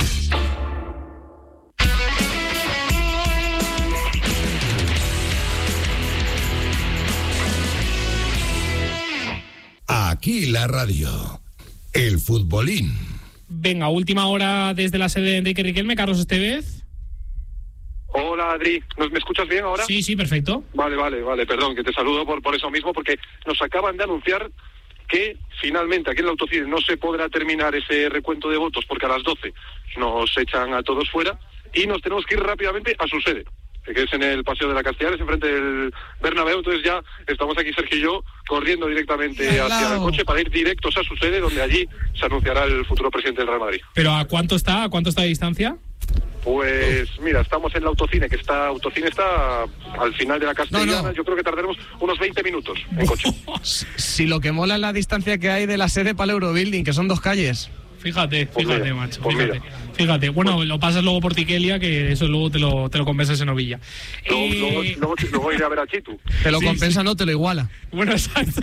Aquí la radio. El Futbolín. Venga, última hora desde la sede de Enrique Riquelme. Carlos Estevez. Hola, Adri. ¿Me escuchas bien ahora? Sí, perfecto. Vale. Perdón, que te saludo por eso mismo, porque nos acaban de anunciar que finalmente aquí en el Autocine no se podrá terminar ese recuento de votos porque a las 12 nos echan a todos fuera y nos tenemos que ir rápidamente a su sede, que es en el Paseo de la Castellares, enfrente del Bernabéu. Entonces ya estamos aquí, Sergio y yo, corriendo directamente hacia el coche para ir directos a su sede, donde allí se anunciará el futuro presidente del Real Madrid. ¿Pero a cuánto está? ¿A cuánto está de distancia? Pues mira, estamos en el Autocine, Autocine está al final de la Castellana. No. Yo creo que tardaremos unos 20 minutos en coche. Si lo que mola es la distancia que hay de la sede para el Eurobuilding, que son 2 calles. Fíjate, macho. Fíjate. Bueno, lo pasas luego por Tiquelia, que eso luego te lo compensas en Ovilla. Luego iré a ver a Chitu. Te lo compensa, no, te lo iguala. Bueno, exacto.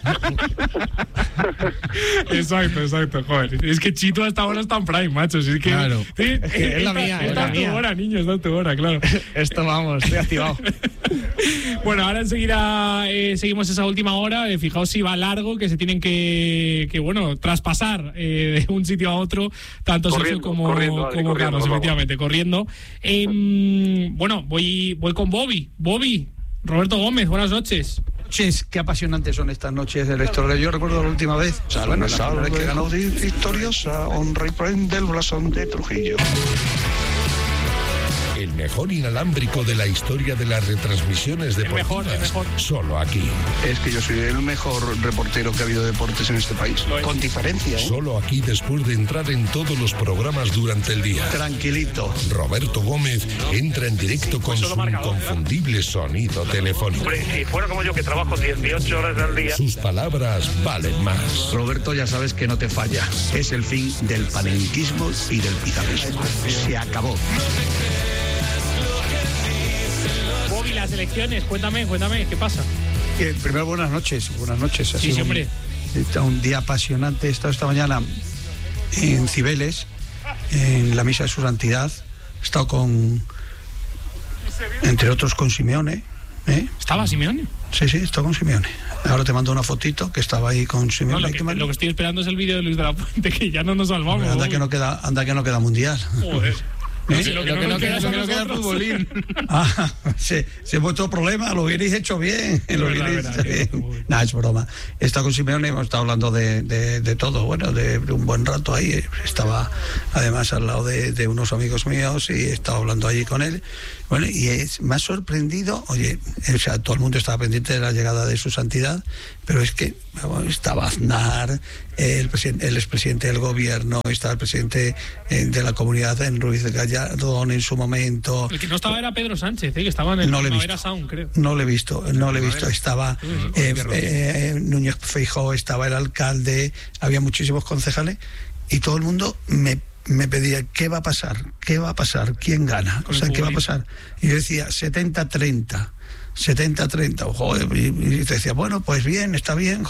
exacto, joder. Es que Chitu hasta ahora está en prime, macho. Es que, claro. Sí, es la mía. Está en tu hora, niño, está en tu hora, claro. Esto vamos, estoy activado. Bueno, ahora enseguida seguimos esa última hora. Fijaos si va largo, que se tienen que traspasar de un sitio a otro, tanto Sergio como Carlos, efectivamente, corriendo. Bueno, voy con Bobby. Bobby, Roberto Gómez, buenas noches. Qué apasionantes son estas noches de la historia. Yo recuerdo la última vez, la primera vez que ganó victoriosa, honra y prende el blasón de Trujillo. El mejor inalámbrico de la historia de las retransmisiones deportivas. El mejor. Solo aquí. Es que yo soy el mejor reportero que ha habido de deportes en este país. Con diferencia, ¿eh? Solo aquí, después de entrar en todos los programas durante el día. Tranquilito. Roberto Gómez entra en directo con su inconfundible sonido telefónico. Hombre, si fuera como yo, que trabajo 18 horas al día. Sus palabras valen más. Roberto, ya sabes que no te falla. Es el fin del panenquismo y del pizarrismo. Se acabó. Bobby, las elecciones, cuéntame, ¿qué pasa? Primero, buenas noches. Sí, hombre. Un día apasionante. He estado esta mañana en Cibeles, en la misa de su santidad. He estado entre otros con Simeone. ¿Estaba Simeone? Sí, estaba con Simeone. Ahora te mando una fotito que estaba ahí con Simeone. Lo que estoy esperando es el vídeo de Luis de la Puente, que ya no nos salvamos. Anda que no queda mundial. Joder. Lo que no queda futbolín. Si vuestro problema lo hubierais hecho bien. Nada, es broma. He estado con Simeone, hemos estado hablando de todo, bueno, de un buen rato ahí. Estaba además al lado de unos amigos míos y he estado hablando allí con él. Bueno, y me ha sorprendido, todo el mundo estaba pendiente de la llegada de su santidad, pero es que estaba Aznar, el expresidente del gobierno, estaba el presidente de la comunidad en Ruiz Gallardón en su momento. El que no estaba era Pedro Sánchez, que estaba en el Primavera Sound, creo. No le he visto. Estaba Núñez Feijóo, estaba el alcalde, había muchísimos concejales y todo el mundo me pedía, ¿qué va a pasar? ¿Quién gana? ¿Qué va a pasar? Y yo decía, 70-30. 70-30, y te decía, bueno, pues bien, está bien,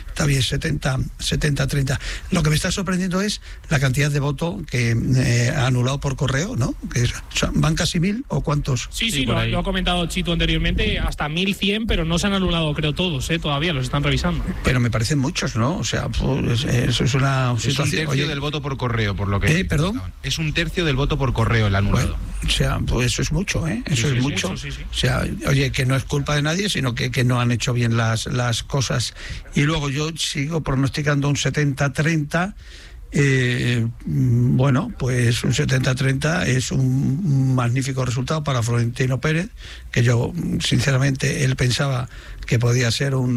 70-30. Lo que me está sorprendiendo es la cantidad de votos que ha anulado por correo, ¿no? ¿Van casi 1.000 o cuántos? Sí, lo ha comentado Chito anteriormente, hasta 1.100, pero no se han anulado, creo, todos, todavía los están revisando. Pero me parecen muchos, ¿no? O sea, pues, eso es una situación. Es un tercio del voto por correo, por lo que... ¿Perdón? Es un tercio del voto por correo el anulado. Pues eso es mucho, Eso es mucho. Sí. O sea, que no es culpa de nadie, sino que no han hecho bien las cosas. Y luego yo sigo pronosticando un 70-30. Bueno, pues un 70-30 es un magnífico resultado para Florentino Pérez, que yo sinceramente él pensaba que podía ser un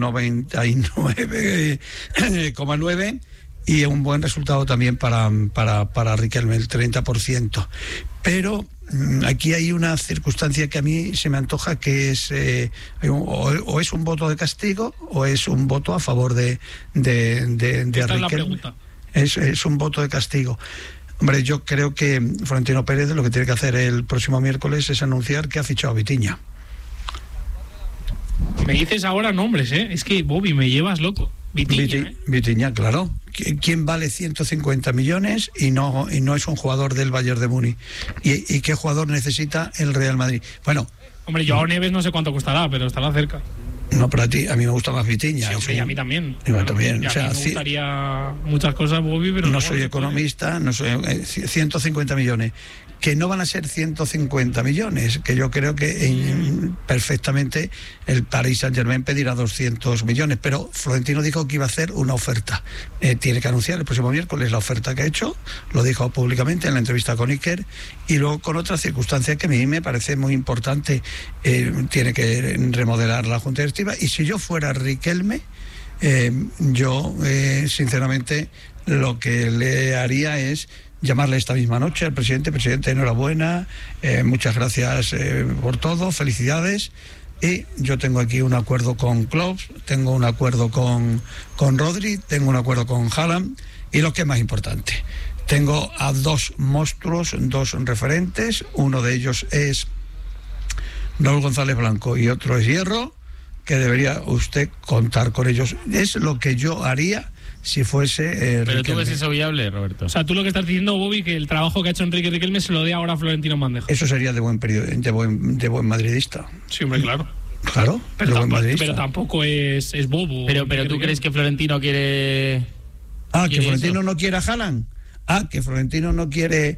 99,9 y un buen resultado también para Riquelme, el 30%. Pero aquí hay una circunstancia que a mí se me antoja que es o es un voto de castigo o es un voto a favor de Riquelme. Es un voto de castigo. Hombre, yo creo que Florentino Pérez lo que tiene que hacer el próximo miércoles es anunciar que ha fichado a Vitinha. Me dices ahora nombres, es que Bobby, me llevas loco. Vitinha, claro. ¿Quién vale 150 millones y no es un jugador del Bayern de Múnich? ¿Y qué jugador necesita el Real Madrid? Bueno, hombre, Joao Neves no sé cuánto costará, pero estará cerca. No, pero a mí me gusta más Vitinha. Sí, hombre, y a mí también. También. O sea, me gustaría muchas cosas, Bobby, pero no soy economista, no soy 150 millones. Que no van a ser 150 millones, que yo creo que perfectamente el Paris Saint-Germain pedirá 200 millones, pero Florentino dijo que iba a hacer una oferta. Tiene que anunciar el próximo miércoles la oferta que ha hecho, lo dijo públicamente en la entrevista con Iker, y luego con otra circunstancia que a mí me parece muy importante, tiene que remodelar la Junta Directiva, y si yo fuera Riquelme, yo sinceramente lo que le haría es llamarle esta misma noche al presidente, enhorabuena, muchas gracias por todo, felicidades. Y yo tengo aquí un acuerdo con Klopp, tengo un acuerdo con Rodri, tengo un acuerdo con Haaland, y lo que es más importante, tengo a dos monstruos, dos referentes, uno de ellos es Raúl González Blanco y otro es Hierro, que debería usted contar con ellos. Es lo que yo haría si fuese Pero tú ves eso viable, Roberto. O sea, tú lo que estás diciendo, Bobby, que el trabajo que ha hecho Enrique Riquelme se lo dé ahora a Florentino Bandeja. Eso sería de buen madridista. Sí, hombre, claro. Claro, pero tampoco es bobo. Pero tú crees que Florentino quiere... que Florentino no quiere a Haaland. Que Florentino no quiere...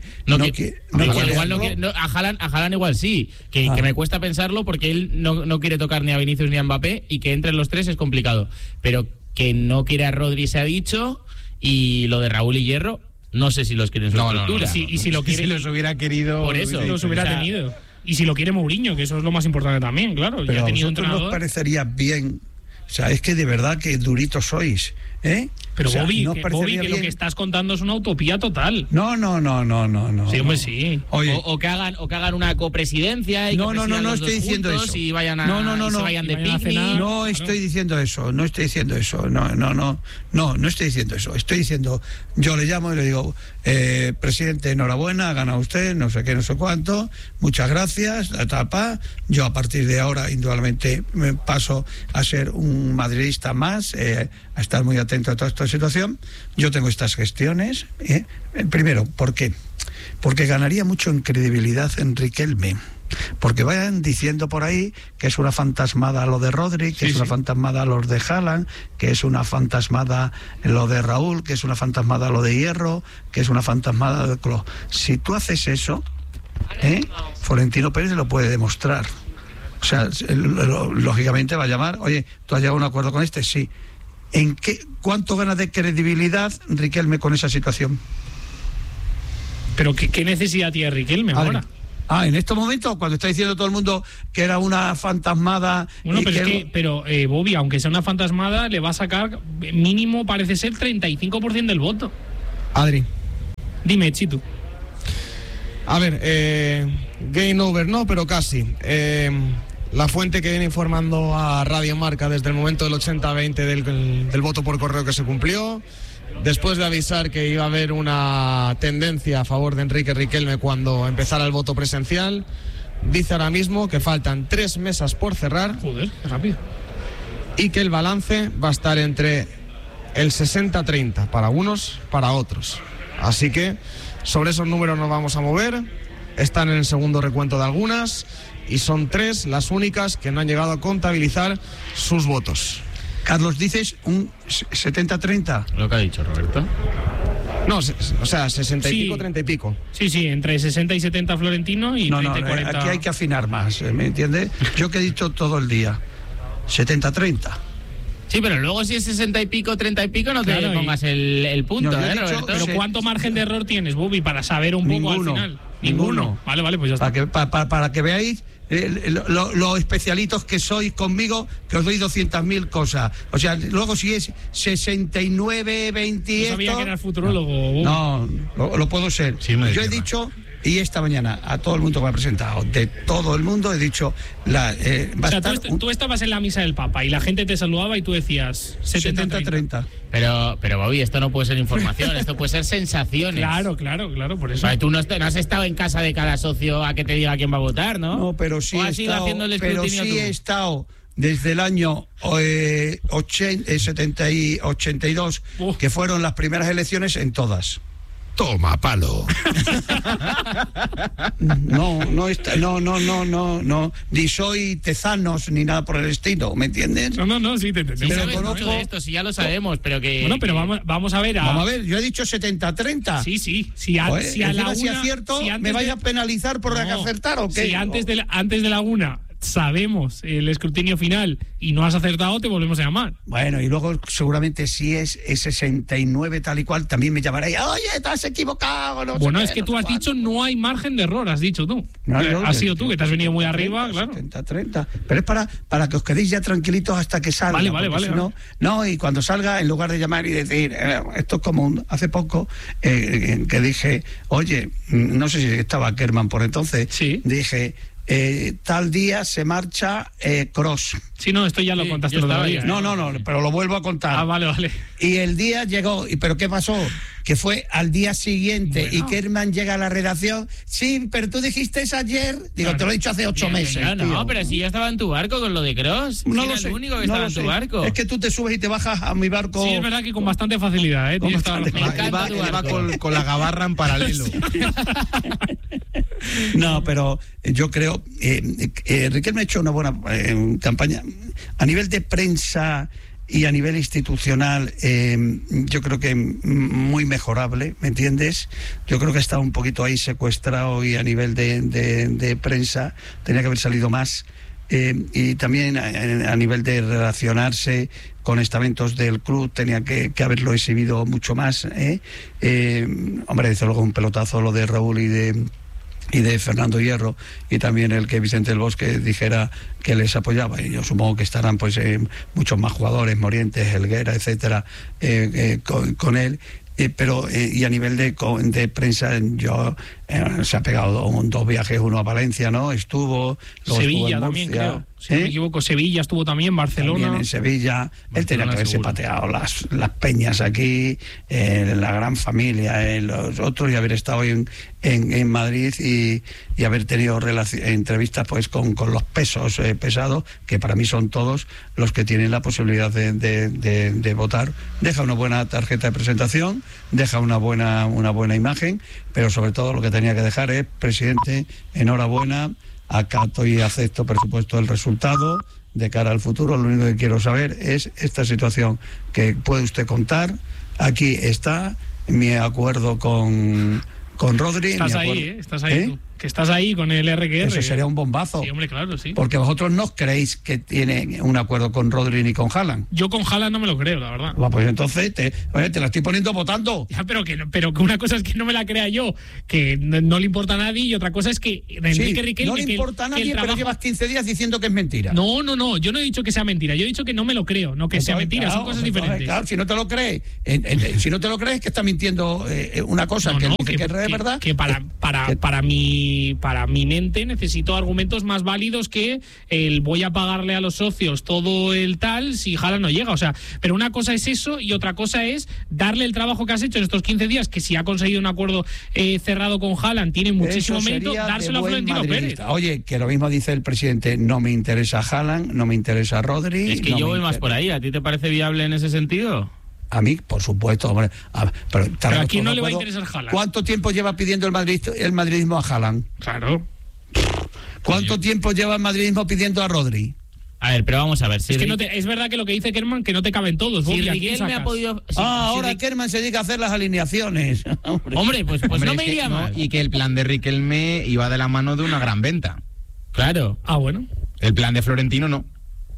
A Haaland igual sí, que me cuesta pensarlo porque él no quiere tocar ni a Vinicius ni a Mbappé y que entre los tres es complicado. Pero que no quiere a Rodri se ha dicho, y lo de Raúl y Hierro no sé si los quiere en su estructura. Y si lo quiere, si los hubiera querido, por eso los hubiera tenido. Y si lo quiere Mourinho, que eso es lo más importante también, claro. Pero ya ha tenido a vosotros nos parecería bien. O sea, es que de verdad que duritos sois, Pero Bobby, que lo que estás contando es una utopía total. No. Sí, hombre, sí. Oye. O que hagan una copresidencia y no estoy diciendo eso. Y vayan a se vayan de picnic. No estoy diciendo eso. No estoy diciendo eso. Estoy diciendo, yo le llamo y le digo, presidente, enhorabuena, ha ganado usted, no sé qué, no sé cuánto, muchas gracias, yo a partir de ahora indudablemente me paso a ser un madridista más, a estar muy atento a toda esta situación. Yo tengo estas gestiones. Primero, ¿por qué? Porque ganaría mucho en credibilidad en Riquelme. Porque vayan diciendo por ahí que es una fantasmada lo de Rodri, que es una fantasmada lo de Haaland, que es una fantasmada lo de Raúl, que es una fantasmada lo de Hierro, que es una fantasmada de Klopp. Si tú haces eso, Florentino Pérez lo puede demostrar. O sea, lógicamente va a llamar, oye, ¿tú has llegado a un acuerdo con este? Sí. ¿Cuánto gana de credibilidad Riquelme con esa situación? Pero ¿qué necesidad tiene Riquelme ahora? En estos momentos, cuando está diciendo todo el mundo que era una fantasmada... Bueno, pero Bobby, aunque sea una fantasmada, le va a sacar mínimo, parece ser, 35% del voto. Adri. Dime, Chitu. A ver, game over no, pero casi. La fuente que viene informando a Radio Marca desde el momento del 80-20 del voto por correo que se cumplió, después de avisar que iba a haber una tendencia a favor de Enrique Riquelme cuando empezara el voto presencial, dice ahora mismo que faltan 3 mesas por cerrar. Joder, qué rápido. Y que el balance va a estar entre el 60-30 para unos, para otros. Así que sobre esos números nos vamos a mover. Están en el segundo recuento de algunas y son 3 las únicas que no han llegado a contabilizar sus votos. Carlos, ¿dices un 70-30? Lo que ha dicho Roberto. No, o sea, 60 y pico, 30 y pico. Sí, entre 60 y 70 Florentino y 30 y 40... Aquí hay que afinar más, ¿me entiendes? Yo que he dicho todo el día, 70-30. Sí, pero luego si es 60 y pico, 30 y pico, no te pongas el punto, Roberto. Pero ¿cuánto margen de error tienes, Bobby, para saber un poco al final? Ninguno. Vale, pues ya está. Para que veáis los especialitos que sois conmigo, que os doy 200.000 cosas. O sea, luego si es 69, 20... No sabía que eras futurólogo. No, lo puedo ser. Sí, yo he dicho... Y esta mañana, a todo el mundo que me ha presentado, de todo el mundo, he dicho... tú estabas en la misa del Papa y la gente te saludaba y tú decías 70-30. Pero Bobby, esto no puede ser información, esto puede ser sensaciones. Claro, por eso. Tú no has estado en casa de cada socio a que te diga quién va a votar, ¿no? No, pero sí he estado desde el año 82, que fueron las primeras elecciones, en todas. Toma, palo. No, ni soy Tezanos ni nada por el estilo, ¿me entiendes? No, sí te entiendo. Sí, pero mucho de esto, sí, ya lo sabemos, pero que... Bueno, pero vamos a ver... Vamos a ver, yo he dicho 70-30. Sí. Si a la una... Si acierto, ¿me vais a penalizar por acertar o qué? Si antes de la una sabemos el escrutinio final y no has acertado, te volvemos a llamar. Bueno, y luego seguramente si es 69 tal y cual, también me llamaré, oye, te has equivocado. Bueno, es que tú has dicho no hay margen de error, has dicho tú. Has sido tú, que te has venido muy arriba, claro. 70-30. Pero es para que os quedéis ya tranquilitos hasta que salga. Vale. Si no, y cuando salga, en lugar de llamar y decir, esto es como hace poco, que dije, oye, no sé si estaba Kerman por entonces, dije... tal día se marcha Kroos. Sí, no, esto ya lo contaste todavía. No, pero lo vuelvo a contar. Vale. Y el día llegó, ¿pero qué pasó? Que fue al día siguiente y Kerman llega a la redacción. Sí, pero tú dijiste eso ayer. Digo, te lo he dicho hace 8 meses. No, pero si yo estaba en tu barco con lo de Kroos. No lo sé. El único que estaba en tu barco. Es que tú te subes y te bajas a mi barco. Sí, es verdad que con bastante facilidad, ¿eh? Iba con la gabarra en paralelo. No, pero yo creo Riquelme ha hecho una buena campaña a nivel de prensa y a nivel institucional. Yo creo que muy mejorable, ¿me entiendes? Yo creo que está un poquito ahí secuestrado, y a nivel de prensa tenía que haber salido más. Y también a nivel de relacionarse con estamentos del club tenía que haberlo exhibido mucho más. Hombre, desde luego un pelotazo lo de Raúl y y de Fernando Hierro, y también el que Vicente del Bosque dijera que les apoyaba, y yo supongo que estarán pues muchos más jugadores, Morientes, Helguera, etcétera, con él. Pero y a nivel de prensa, yo se ha pegado 2 viajes, uno a Valencia, ¿no? Estuvo Sevilla también, creo. Si no me equivoco, Sevilla estuvo también, Barcelona. También en Sevilla. Él tenía que haberse pateado las peñas aquí, la gran familia, los otros, y haber estado en Madrid y haber tenido entrevistas pues con los pesos pesados, que para mí son todos los que tienen la posibilidad de votar. Deja una buena tarjeta de presentación, deja una buena imagen, pero sobre todo lo que tenía que dejar es: presidente, enhorabuena, acato y acepto, por supuesto, el resultado. De cara al futuro, lo único que quiero saber es esta situación que puede usted contar. Aquí está mi acuerdo con Rodri. Estás ahí tú. Que estás ahí con el RQR. Eso sería un bombazo. Sí, hombre, claro, sí. Porque vosotros no creéis que tiene un acuerdo con Rodri ni con Haaland. Yo con Haaland no me lo creo, la verdad. Pues entonces te la estoy poniendo votando. Ya, pero que una cosa es que no me la crea yo, que no le importa a nadie, y otra cosa es que Enrique Riquelme... No le importa a nadie, pero llevas 15 días diciendo que es mentira. No, yo no he dicho que sea mentira, yo he dicho que no me lo creo, no que sea mentira, son cosas diferentes. Claro, si no te lo crees, es que está mintiendo una cosa que es verdad. Que para mi mente necesito argumentos más válidos que el voy a pagarle a los socios todo el tal si Haaland no llega. O sea, pero una cosa es eso y otra cosa es darle el trabajo que has hecho en estos 15 días, que si ha conseguido un acuerdo cerrado con Haaland tiene muchísimo mérito, dárselo a Florentino Pérez. Oye, que lo mismo dice el presidente: no me interesa Haaland, no me interesa Rodri. Es que yo voy más por ahí. ¿A ti te parece viable en ese sentido? A mí, por supuesto, hombre. Pero ¿a quién no le va a interesar Haaland? ¿Cuánto tiempo lleva pidiendo el madridismo a Haaland? Claro. ¿Cuánto tiempo lleva el madridismo pidiendo a Rodri? A ver, pero vamos a ver. Si es que es verdad que lo que dice Kerman, que no te caben todos. Si Riquelme ha podido... ahora Kerman se dedica a hacer las alineaciones. Hombre, pues no me iría mal. Y que el plan de Riquelme iba de la mano de una gran venta. Claro. Ah, bueno. El plan de Florentino no.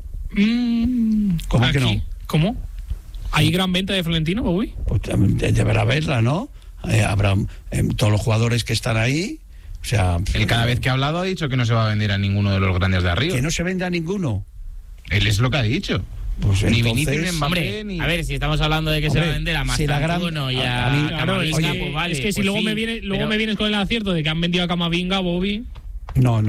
¿Cómo que no? ¿Cómo? ¿Hay gran venta de Florentino, Bobby? Pues deberá haberla, ¿no? Habrá todos los jugadores que están ahí. O sea, él cada vez que ha hablado ha dicho que no se va a vender a ninguno de los grandes de arriba. Que no se venda a ninguno. Él es lo que ha dicho. Pues ni entonces, Vinicius, ni Mbappé, ni... A ver, si estamos hablando de que se va a vender a Mastantuono y a Camavinga, pues vale. Es que si pues luego me vienes con el acierto de que han vendido a Camavinga, Bobby... No,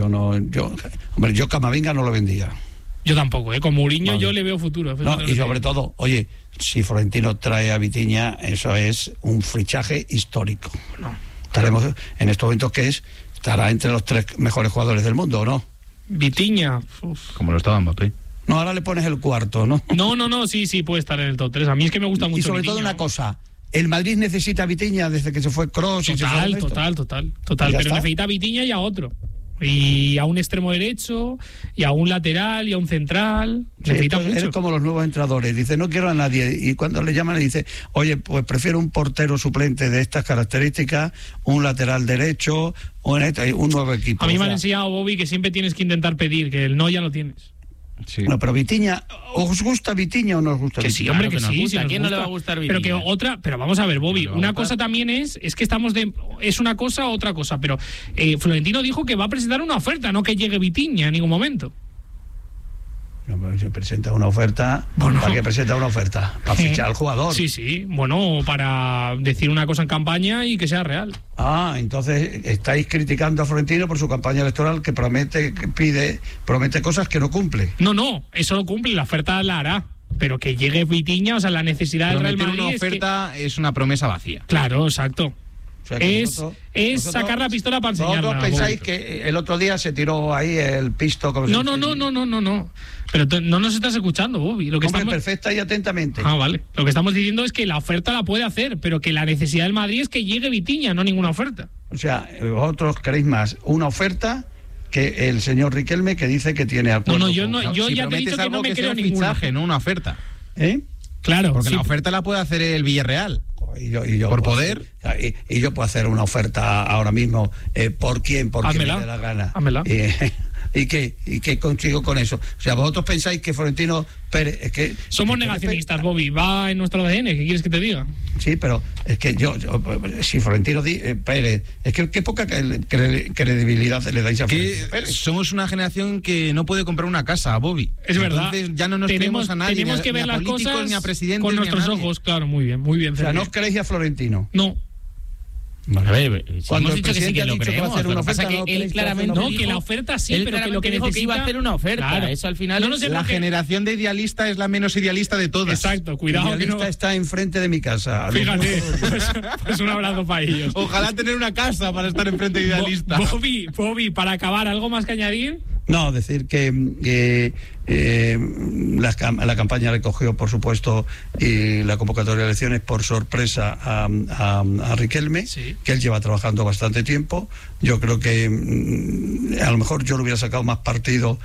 yo Camavinga no lo vendía. Yo tampoco, con Mourinho yo le veo futuro. No, y sobre todo, oye, si Florentino trae a Vitinha, eso es un fichaje histórico. No. Estaremos en estos momentos estará entre los 3 mejores jugadores del mundo, ¿o no? Vitinha. Como lo estaba Mbappé. No, ahora le pones el cuarto, ¿no? No, sí, puede estar en el top 3. A mí es que me gusta mucho. Y sobre Vitinha, todo una cosa, el Madrid necesita a Vitinha desde que se fue Kroos. Total. Pero necesita a Vitinha y a otro. Y a un extremo derecho, y a un lateral, y a un central. Necesita mucho. Eres como los nuevos entrenadores. Dice, no quiero a nadie. Y cuando le llaman, le dice, oye, pues prefiero un portero suplente de estas características, un lateral derecho, un nuevo equipo. A mí me han enseñado, Bobby, que siempre tienes que intentar pedir, que el no ya lo tienes. Sí. No, pero Vitinha, ¿os gusta Vitinha o no os gusta que Vitinha? Sí, hombre, que claro, sí. ¿A quién no le va a gustar Vitinha? Pero vamos a ver, Bobby, una cosa también es que estamos es una cosa otra cosa, pero Florentino dijo que va a presentar una oferta, no que llegue Vitinha en ningún momento. No, pero se presenta una oferta. Bueno, ¿para qué presenta una oferta? Para fichar al jugador. Sí. Bueno, para decir una cosa en campaña y que sea real. Entonces estáis criticando a Florentino por su campaña electoral, que promete cosas que no cumple. No, eso lo cumple, la oferta la hará. Pero que llegue Vitinha, o sea, la necesidad del Real Madrid. Una oferta es una promesa vacía. Claro, exacto. O sea, es sacar la pistola para enseñarla. ¿Vosotros pensáis que el otro día se tiró ahí el pisto? No. Pero no nos estás escuchando, Bobby. Perfecta y atentamente. Vale. Lo que estamos diciendo es que la oferta la puede hacer, pero que la necesidad del Madrid es que llegue Vitinha, no ninguna oferta. O sea, vosotros queréis más una oferta que el señor Riquelme, que dice que tiene acuerdo. Yo ya te he dicho que no me creo ninguna. No una oferta. Claro. Porque la oferta la puede hacer el Villarreal. Y yo por poder. Y yo puedo hacer una oferta ahora mismo. ¿Por quién? Porque me dé la gana. Házmela. ¿Y qué consigo con eso? O sea, vosotros pensáis que Florentino Pérez... Es que somos negacionistas, Bobby, va en nuestro ADN, ¿qué quieres que te diga? Sí, pero es que yo si Florentino Pérez, es que qué poca credibilidad le dais a Florentino Pérez. Somos una generación que no puede comprar una casa, Bobby. Es verdad. Entonces ya no nos creemos a nadie, tenemos que ver las cosas ni a presidentes, con nuestros ojos, claro, muy bien. O sea, ¿no os creéis a Florentino? No. Bueno, a ver, cuando hemos dicho que sí que lo creemos, lo que pasa es que él claramente no, que la oferta sí, pero que lo que dijo necesita... que iba a hacer una oferta, claro. Eso al final no sé la generación de idealista es la menos idealista de todas. Exacto, cuidado. La idealista está enfrente de mi casa. Fíjate, pues un abrazo para ellos. Ojalá tener una casa para estar enfrente de idealista. Bobby, para acabar, ¿algo más que añadir? No, decir que la campaña recogió, por supuesto, y la convocatoria de elecciones por sorpresa a Riquelme, sí, que él lleva trabajando bastante tiempo. Yo creo que a lo mejor yo le hubiera sacado más partido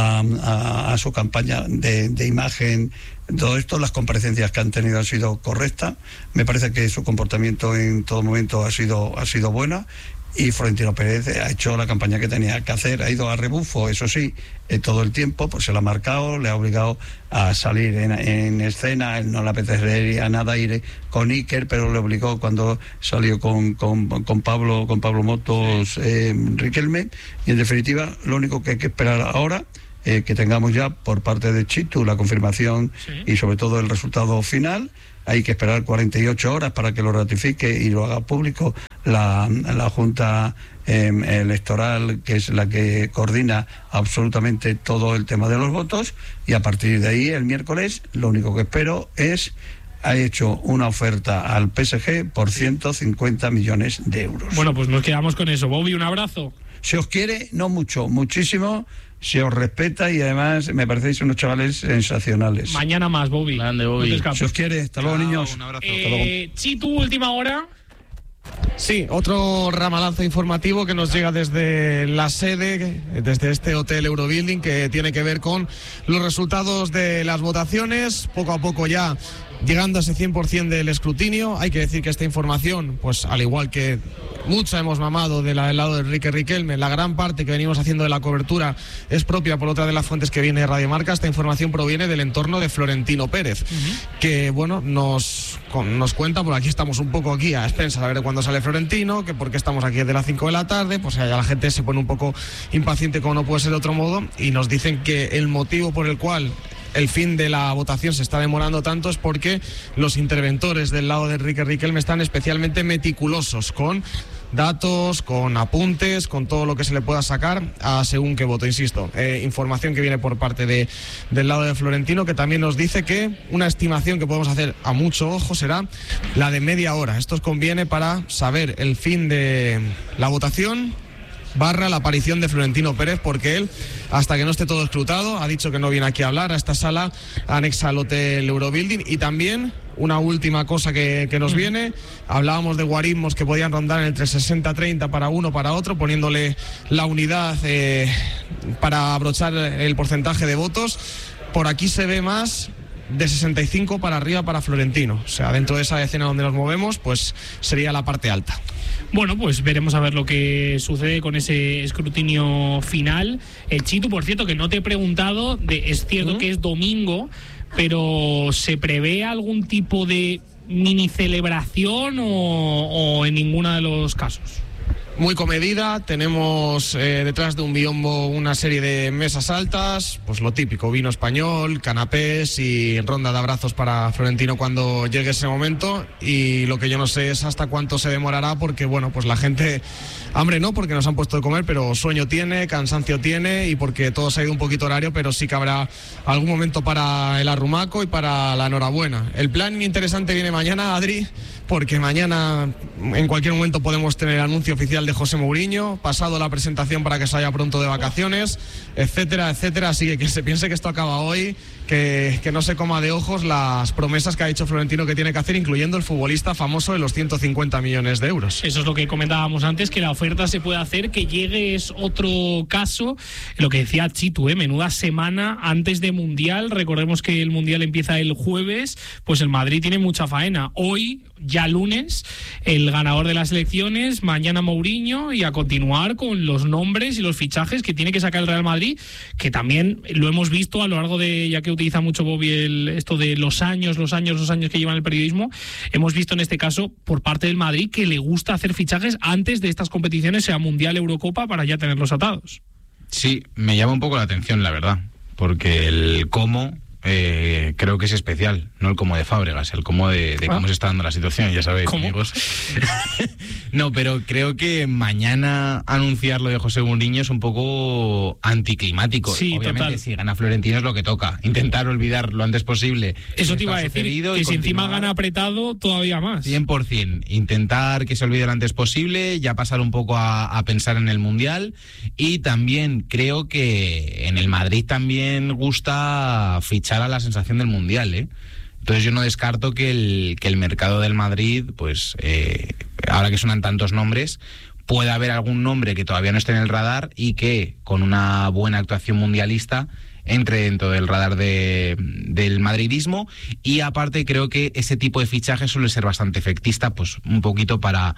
a su campaña de imagen. Todo esto, las comparecencias que han tenido han sido correctas. Me parece que su comportamiento en todo momento ha sido buena. Y Florentino Pérez ha hecho la campaña que tenía que hacer, ha ido a rebufo, eso sí, todo el tiempo, pues se lo ha marcado, le ha obligado a salir en escena. Él no le apetecería nada ir con Iker, pero le obligó cuando salió con Pablo Motos, Riquelme. Y en definitiva, lo único que hay que esperar ahora, que tengamos ya por parte de Chitu la confirmación, sí, y sobre todo el resultado final. Hay que esperar 48 horas para que lo ratifique y lo haga público la Junta Electoral, que es la que coordina absolutamente todo el tema de los votos, y a partir de ahí, el miércoles, lo único que espero es... ha hecho una oferta al PSG por 150 millones de euros. Bueno, pues nos quedamos con eso. Bobby, un abrazo. Se os quiere, no mucho, muchísimo, se os respeta y además me parecéis unos chavales sensacionales. Mañana más, Bobby. Grande, Bobby. No se os quiere, hasta luego, niños. Un abrazo. Chitu, última hora. Sí, otro ramalazo informativo que nos llega desde la sede, desde este hotel Eurobuilding, que tiene que ver con los resultados de las votaciones. Poco a poco ya llegando a ese 100% del escrutinio. Hay que decir que esta información, pues al igual que mucha hemos mamado del lado de Enrique Riquelme, la gran parte que venimos haciendo de la cobertura es propia por otra de las fuentes que viene de Radio Marca. Esta información proviene del entorno de Florentino Pérez, que bueno, nos cuenta, por aquí estamos un poco aquí a expensas a ver cuándo sale Florentino, que porque estamos aquí desde las 5 de la tarde, pues ya la gente se pone un poco impaciente, como no puede ser de otro modo, y nos dicen que el motivo por el cual el fin de la votación se está demorando tanto es porque los interventores del lado de Enrique Riquelme están especialmente meticulosos con datos, con apuntes, con todo lo que se le pueda sacar a según qué voto, insisto. Información que viene por parte del lado de Florentino, que también nos dice que una estimación que podemos hacer a mucho ojo será la de media hora. Esto os conviene para saber el fin de la votación / la aparición de Florentino Pérez, porque él, hasta que no esté todo escrutado, ha dicho que no viene aquí a hablar, a esta sala anexa al hotel Eurobuilding. Y también una última cosa que nos viene, hablábamos de guarismos que podían rondar entre 60-30 para uno, para otro, poniéndole la unidad para abrochar el porcentaje de votos. Por aquí se ve más de 65 para arriba para Florentino. O sea, dentro de esa escena donde nos movemos, pues sería la parte alta. Bueno, pues veremos a ver lo que sucede con ese escrutinio final. Chitu, por cierto, que no te he preguntado, es cierto que es domingo, pero ¿se prevé algún tipo de mini celebración o en ninguno de los casos? Muy comedida, tenemos detrás de un biombo una serie de mesas altas, pues lo típico, vino español, canapés y ronda de abrazos para Florentino cuando llegue ese momento. Y lo que yo no sé es hasta cuánto se demorará, porque bueno, pues la gente, hambre no, porque nos han puesto de comer, pero sueño tiene, cansancio tiene, y porque todo se ha ido un poquito horario, pero sí que habrá algún momento para el arrumaco y para la enhorabuena. El plan interesante viene mañana, Adri, porque mañana en cualquier momento podemos tener el anuncio oficial de José Mourinho, pasado la presentación para que se vaya pronto de vacaciones, etcétera, etcétera. Así que se piense que esto acaba hoy, que no se coma de ojos las promesas que ha dicho Florentino que tiene que hacer, incluyendo el futbolista famoso de los 150 millones de euros. Eso es lo que comentábamos antes, que la oferta se puede hacer, que llegue es otro caso. Lo que decía Chitu, menuda semana antes de Mundial. Recordemos que el Mundial empieza el jueves, pues el Madrid tiene mucha faena. Hoy, ya lunes, el ganador de las elecciones, mañana Mourinho, y a continuar con los nombres y los fichajes que tiene que sacar el Real Madrid, que también lo hemos visto a lo largo de, ya que utiliza mucho Bobby esto de los años que llevan el periodismo, hemos visto en este caso por parte del Madrid que le gusta hacer fichajes antes de estas competiciones, sea Mundial, Eurocopa, para ya tenerlos atados. Sí, me llama un poco la atención, la verdad, porque el cómo creo que es especial, no el cómo de Fábregas, el cómo de cómo se está dando la situación, ya sabéis, amigos. No, pero creo que mañana anunciar lo de José Mourinho es un poco anticlimático. Sí, obviamente, total. Si gana Florentino es lo que toca, intentar olvidar lo antes posible. Eso te iba a decir, que si encima gana apretado, todavía más. 100%, intentar que se olvide lo antes posible, ya pasar un poco a pensar en el Mundial, y también creo que en el Madrid también gusta fichar a la sensación del Mundial, Entonces yo no descarto que el mercado del Madrid, pues ahora que suenan tantos nombres, pueda haber algún nombre que todavía no esté en el radar y que con una buena actuación mundialista entre dentro del radar del madridismo. Y aparte creo que ese tipo de fichajes suele ser bastante efectista, pues un poquito para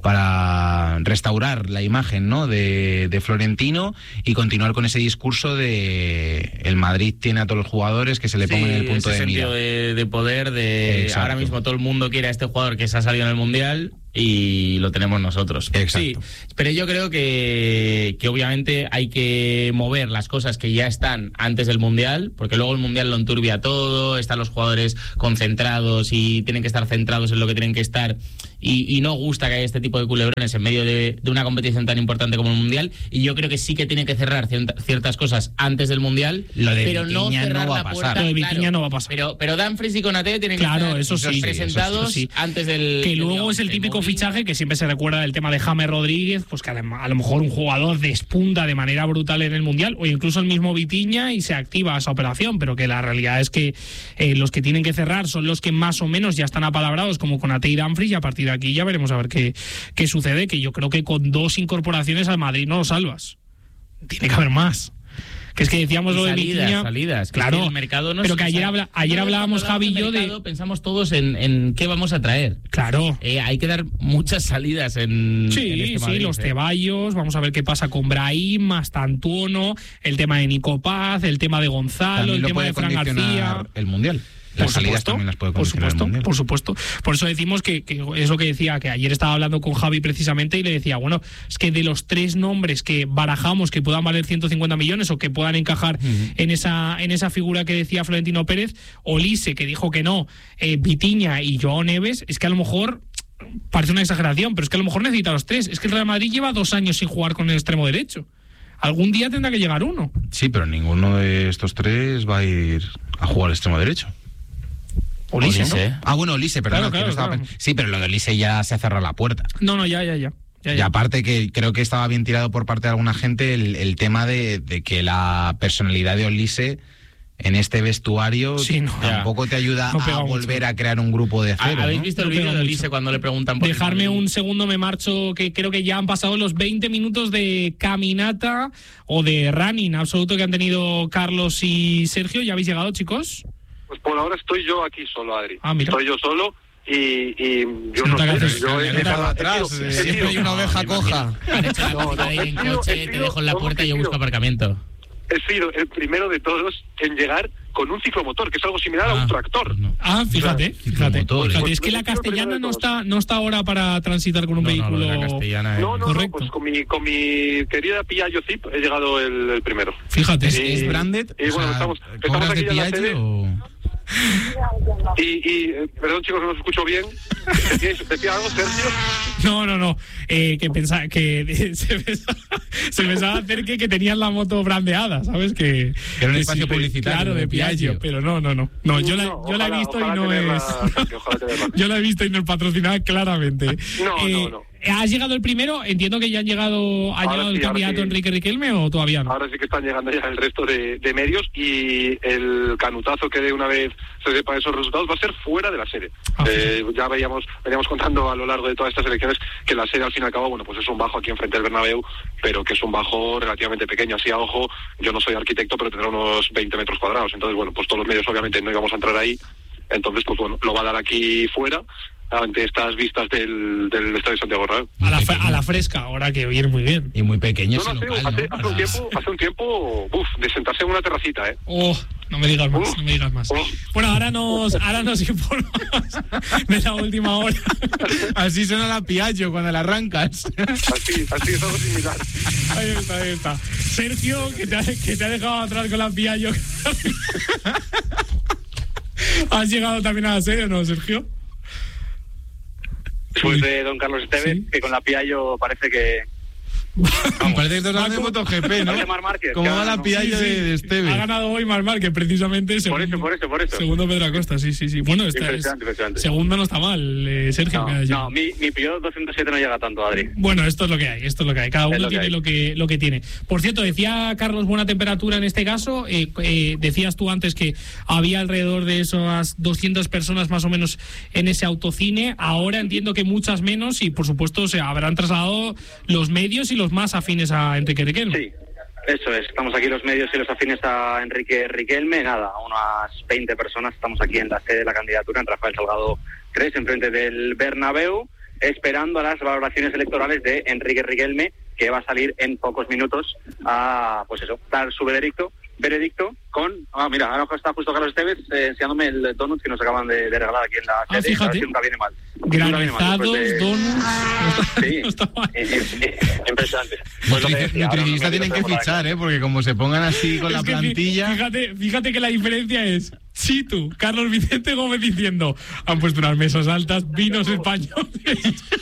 restaurar la imagen, ¿no?, de Florentino, y continuar con ese discurso de el Madrid tiene a todos los jugadores, que se le pongan en el punto de mira. De poder, exacto. Ahora mismo todo el mundo quiere a este jugador que se ha salido en el Mundial y lo tenemos nosotros. Exacto. Sí, pero yo creo que obviamente hay que mover las cosas que ya están antes del Mundial, porque luego el Mundial lo enturbia todo, están los jugadores concentrados y tienen que estar centrados en lo que tienen que estar, y no gusta que haya este tipo de culebrones en medio de una competición tan importante como el Mundial. Y yo creo que sí que tiene que cerrar ciertas cosas antes del Mundial, pero no cerrar la puerta. Lo de Vitinha no va a pasar. Pero Dumfries y Konaté tienen que estar presentados antes del... Que luego es el típico fichaje que siempre se recuerda del tema de James Rodríguez, pues que a lo mejor un jugador despunta de manera brutal en el Mundial, o incluso el mismo Vitinha, y se activa esa operación, pero que la realidad es que los que tienen que cerrar son los que más o menos ya están apalabrados, como Konaté y Dumfries, y a partir de aquí ya veremos a ver qué sucede, que yo creo que con 2 incorporaciones al Madrid no lo salvas. Tiene que haber más. Que es que decíamos lo de Vitinha. Salidas. Claro, que el mercado no, pero que ayer hablábamos, Javi y yo, de... Pensamos todos en qué vamos a traer. Claro. Hay que dar muchas salidas en este Madrid, los Ceballos, vamos a ver qué pasa con Brahim, Mastantuono, el tema de Nico Paz, el tema de Gonzalo, también el tema de Fran García. El Mundial. Las salidas también las puede condicionar el Mundial. Por supuesto. Por eso decimos que es lo que decía, que ayer estaba hablando con Javi precisamente y le decía, bueno, es que de los 3 nombres que barajamos que puedan valer 150 millones o que puedan encajar en esa figura que decía Florentino Pérez, Olise, que dijo que no, Vitinha y Joao Neves, es que a lo mejor parece una exageración, pero es que a lo mejor necesita los 3. Es que el Real Madrid lleva 2 años sin jugar con el extremo derecho. Algún día tendrá que llegar uno. Sí, pero ninguno de estos 3 va a ir a jugar al extremo derecho. Olise, ¿no? Bueno, Olise, perdón. Claro. Sí, pero lo de Olise ya se ha cerrado la puerta. No, ya. Y aparte que creo que estaba bien tirado por parte de alguna gente el tema de que la personalidad de Olise en este vestuario tampoco te ayuda a volver mucho a crear un grupo de cero. ¿Habéis visto el vídeo de Olise cuando le preguntan por Dejarme un segundo, me marcho, que creo que ya han pasado los 20 minutos de caminata o de running absoluto que han tenido Carlos y Sergio. ¿Ya habéis llegado, chicos? Pues por ahora estoy yo aquí solo, Adri. Mira. Estoy yo solo y yo no sé. Yo he dejado atrás. Siempre hay una oveja coja. Han hecho la de ir en coche, te dejo en la puerta y yo busco aparcamiento. He sido el primero de todos en llegar con un ciclomotor, que es algo similar a un tractor. Fíjate. Es que la castellana no está ahora para transitar con un vehículo. No, pues con mi querida Piaggio Zip he llegado el primero. Fíjate. ¿Es branded? Y bueno, estamos aquí en la sede. Perdón, chicos, no os escucho bien. ¿Decía algo, Sergio? No. Que pensaba que se pensaba hacer que tenían la moto brandeada, ¿sabes? Que era un espacio publicitario. Claro, de Piaggio, pero no. Yo la he visto y no es. Yo la he visto y no es patrocinada claramente. No. ¿Has llegado el primero? Entiendo que ya ha llegado el candidato Enrique Riquelme, ¿o todavía no? Ahora sí que están llegando ya el resto de medios, y el canutazo que de una vez se sepa esos resultados va a ser fuera de la sede. Ya veníamos contando a lo largo de todas estas elecciones que la sede al fin y al cabo, bueno, pues es un bajo aquí enfrente del Bernabéu, pero que es un bajo relativamente pequeño. Así a ojo, yo no soy arquitecto, pero tendrá unos 20 metros cuadrados. Entonces, bueno, pues todos los medios obviamente no íbamos a entrar ahí. Entonces, pues bueno, lo va a dar aquí fuera, ante estas vistas del Estadio Santiago Bernabéu. A la fresca, ahora que viene muy bien. Y muy pequeño. Hace un tiempo, de sentarse en una terracita, No me digas más. Bueno, ahora nos informas de la última hora. Así suena la Piaggio cuando la arrancas. Así es algo similar. Ahí está. Sergio, que te ha dejado atrás con la Piaggio. ¿Has llegado también a la serie o no, Sergio? Después de don Carlos Esteves, ¿sí? Que con la Piaggio parece que... Parece que estás hablando de MotoGP, ¿no? ¿Cómo va la Piaggio de Esteves? Ha ganado hoy Marc Márquez, precisamente. Por eso. Segundo Pedro Acosta, sí. Bueno, impresionante. Segundo no está mal, Sergio. No, mi Peugeot 207 no llega tanto, Adri. Bueno, esto es lo que hay. Cada uno tiene lo que tiene. Por cierto, decía Carlos, buena temperatura en este caso. Decías tú antes que había alrededor de esas 200 personas más o menos en ese autocine. Ahora entiendo que muchas menos, y por supuesto se habrán trasladado los medios y los más afines a Enrique Riquelme. Sí, eso es. Estamos aquí los medios y los afines a Enrique Riquelme. Nada, unas 20 personas. Estamos aquí en la sede de la candidatura, en Rafael Salgado 3, enfrente del Bernabéu, esperando a las valoraciones electorales de Enrique Riquelme, que va a salir en pocos minutos a, pues eso, dar su veredicto con... mira, ahora está justo Carlos Esteves enseñándome el donut que nos acaban de regalar aquí en la sede. Fíjate. Nunca viene mal. Granizados, donuts... Sí, impresionante. Pues nutricionistas tienen que fichar, porque como se pongan así con la plantilla... Fíjate que la diferencia es... Chitu, Carlos Vicente Gómez diciendo: han puesto unas mesas altas, vinos españoles.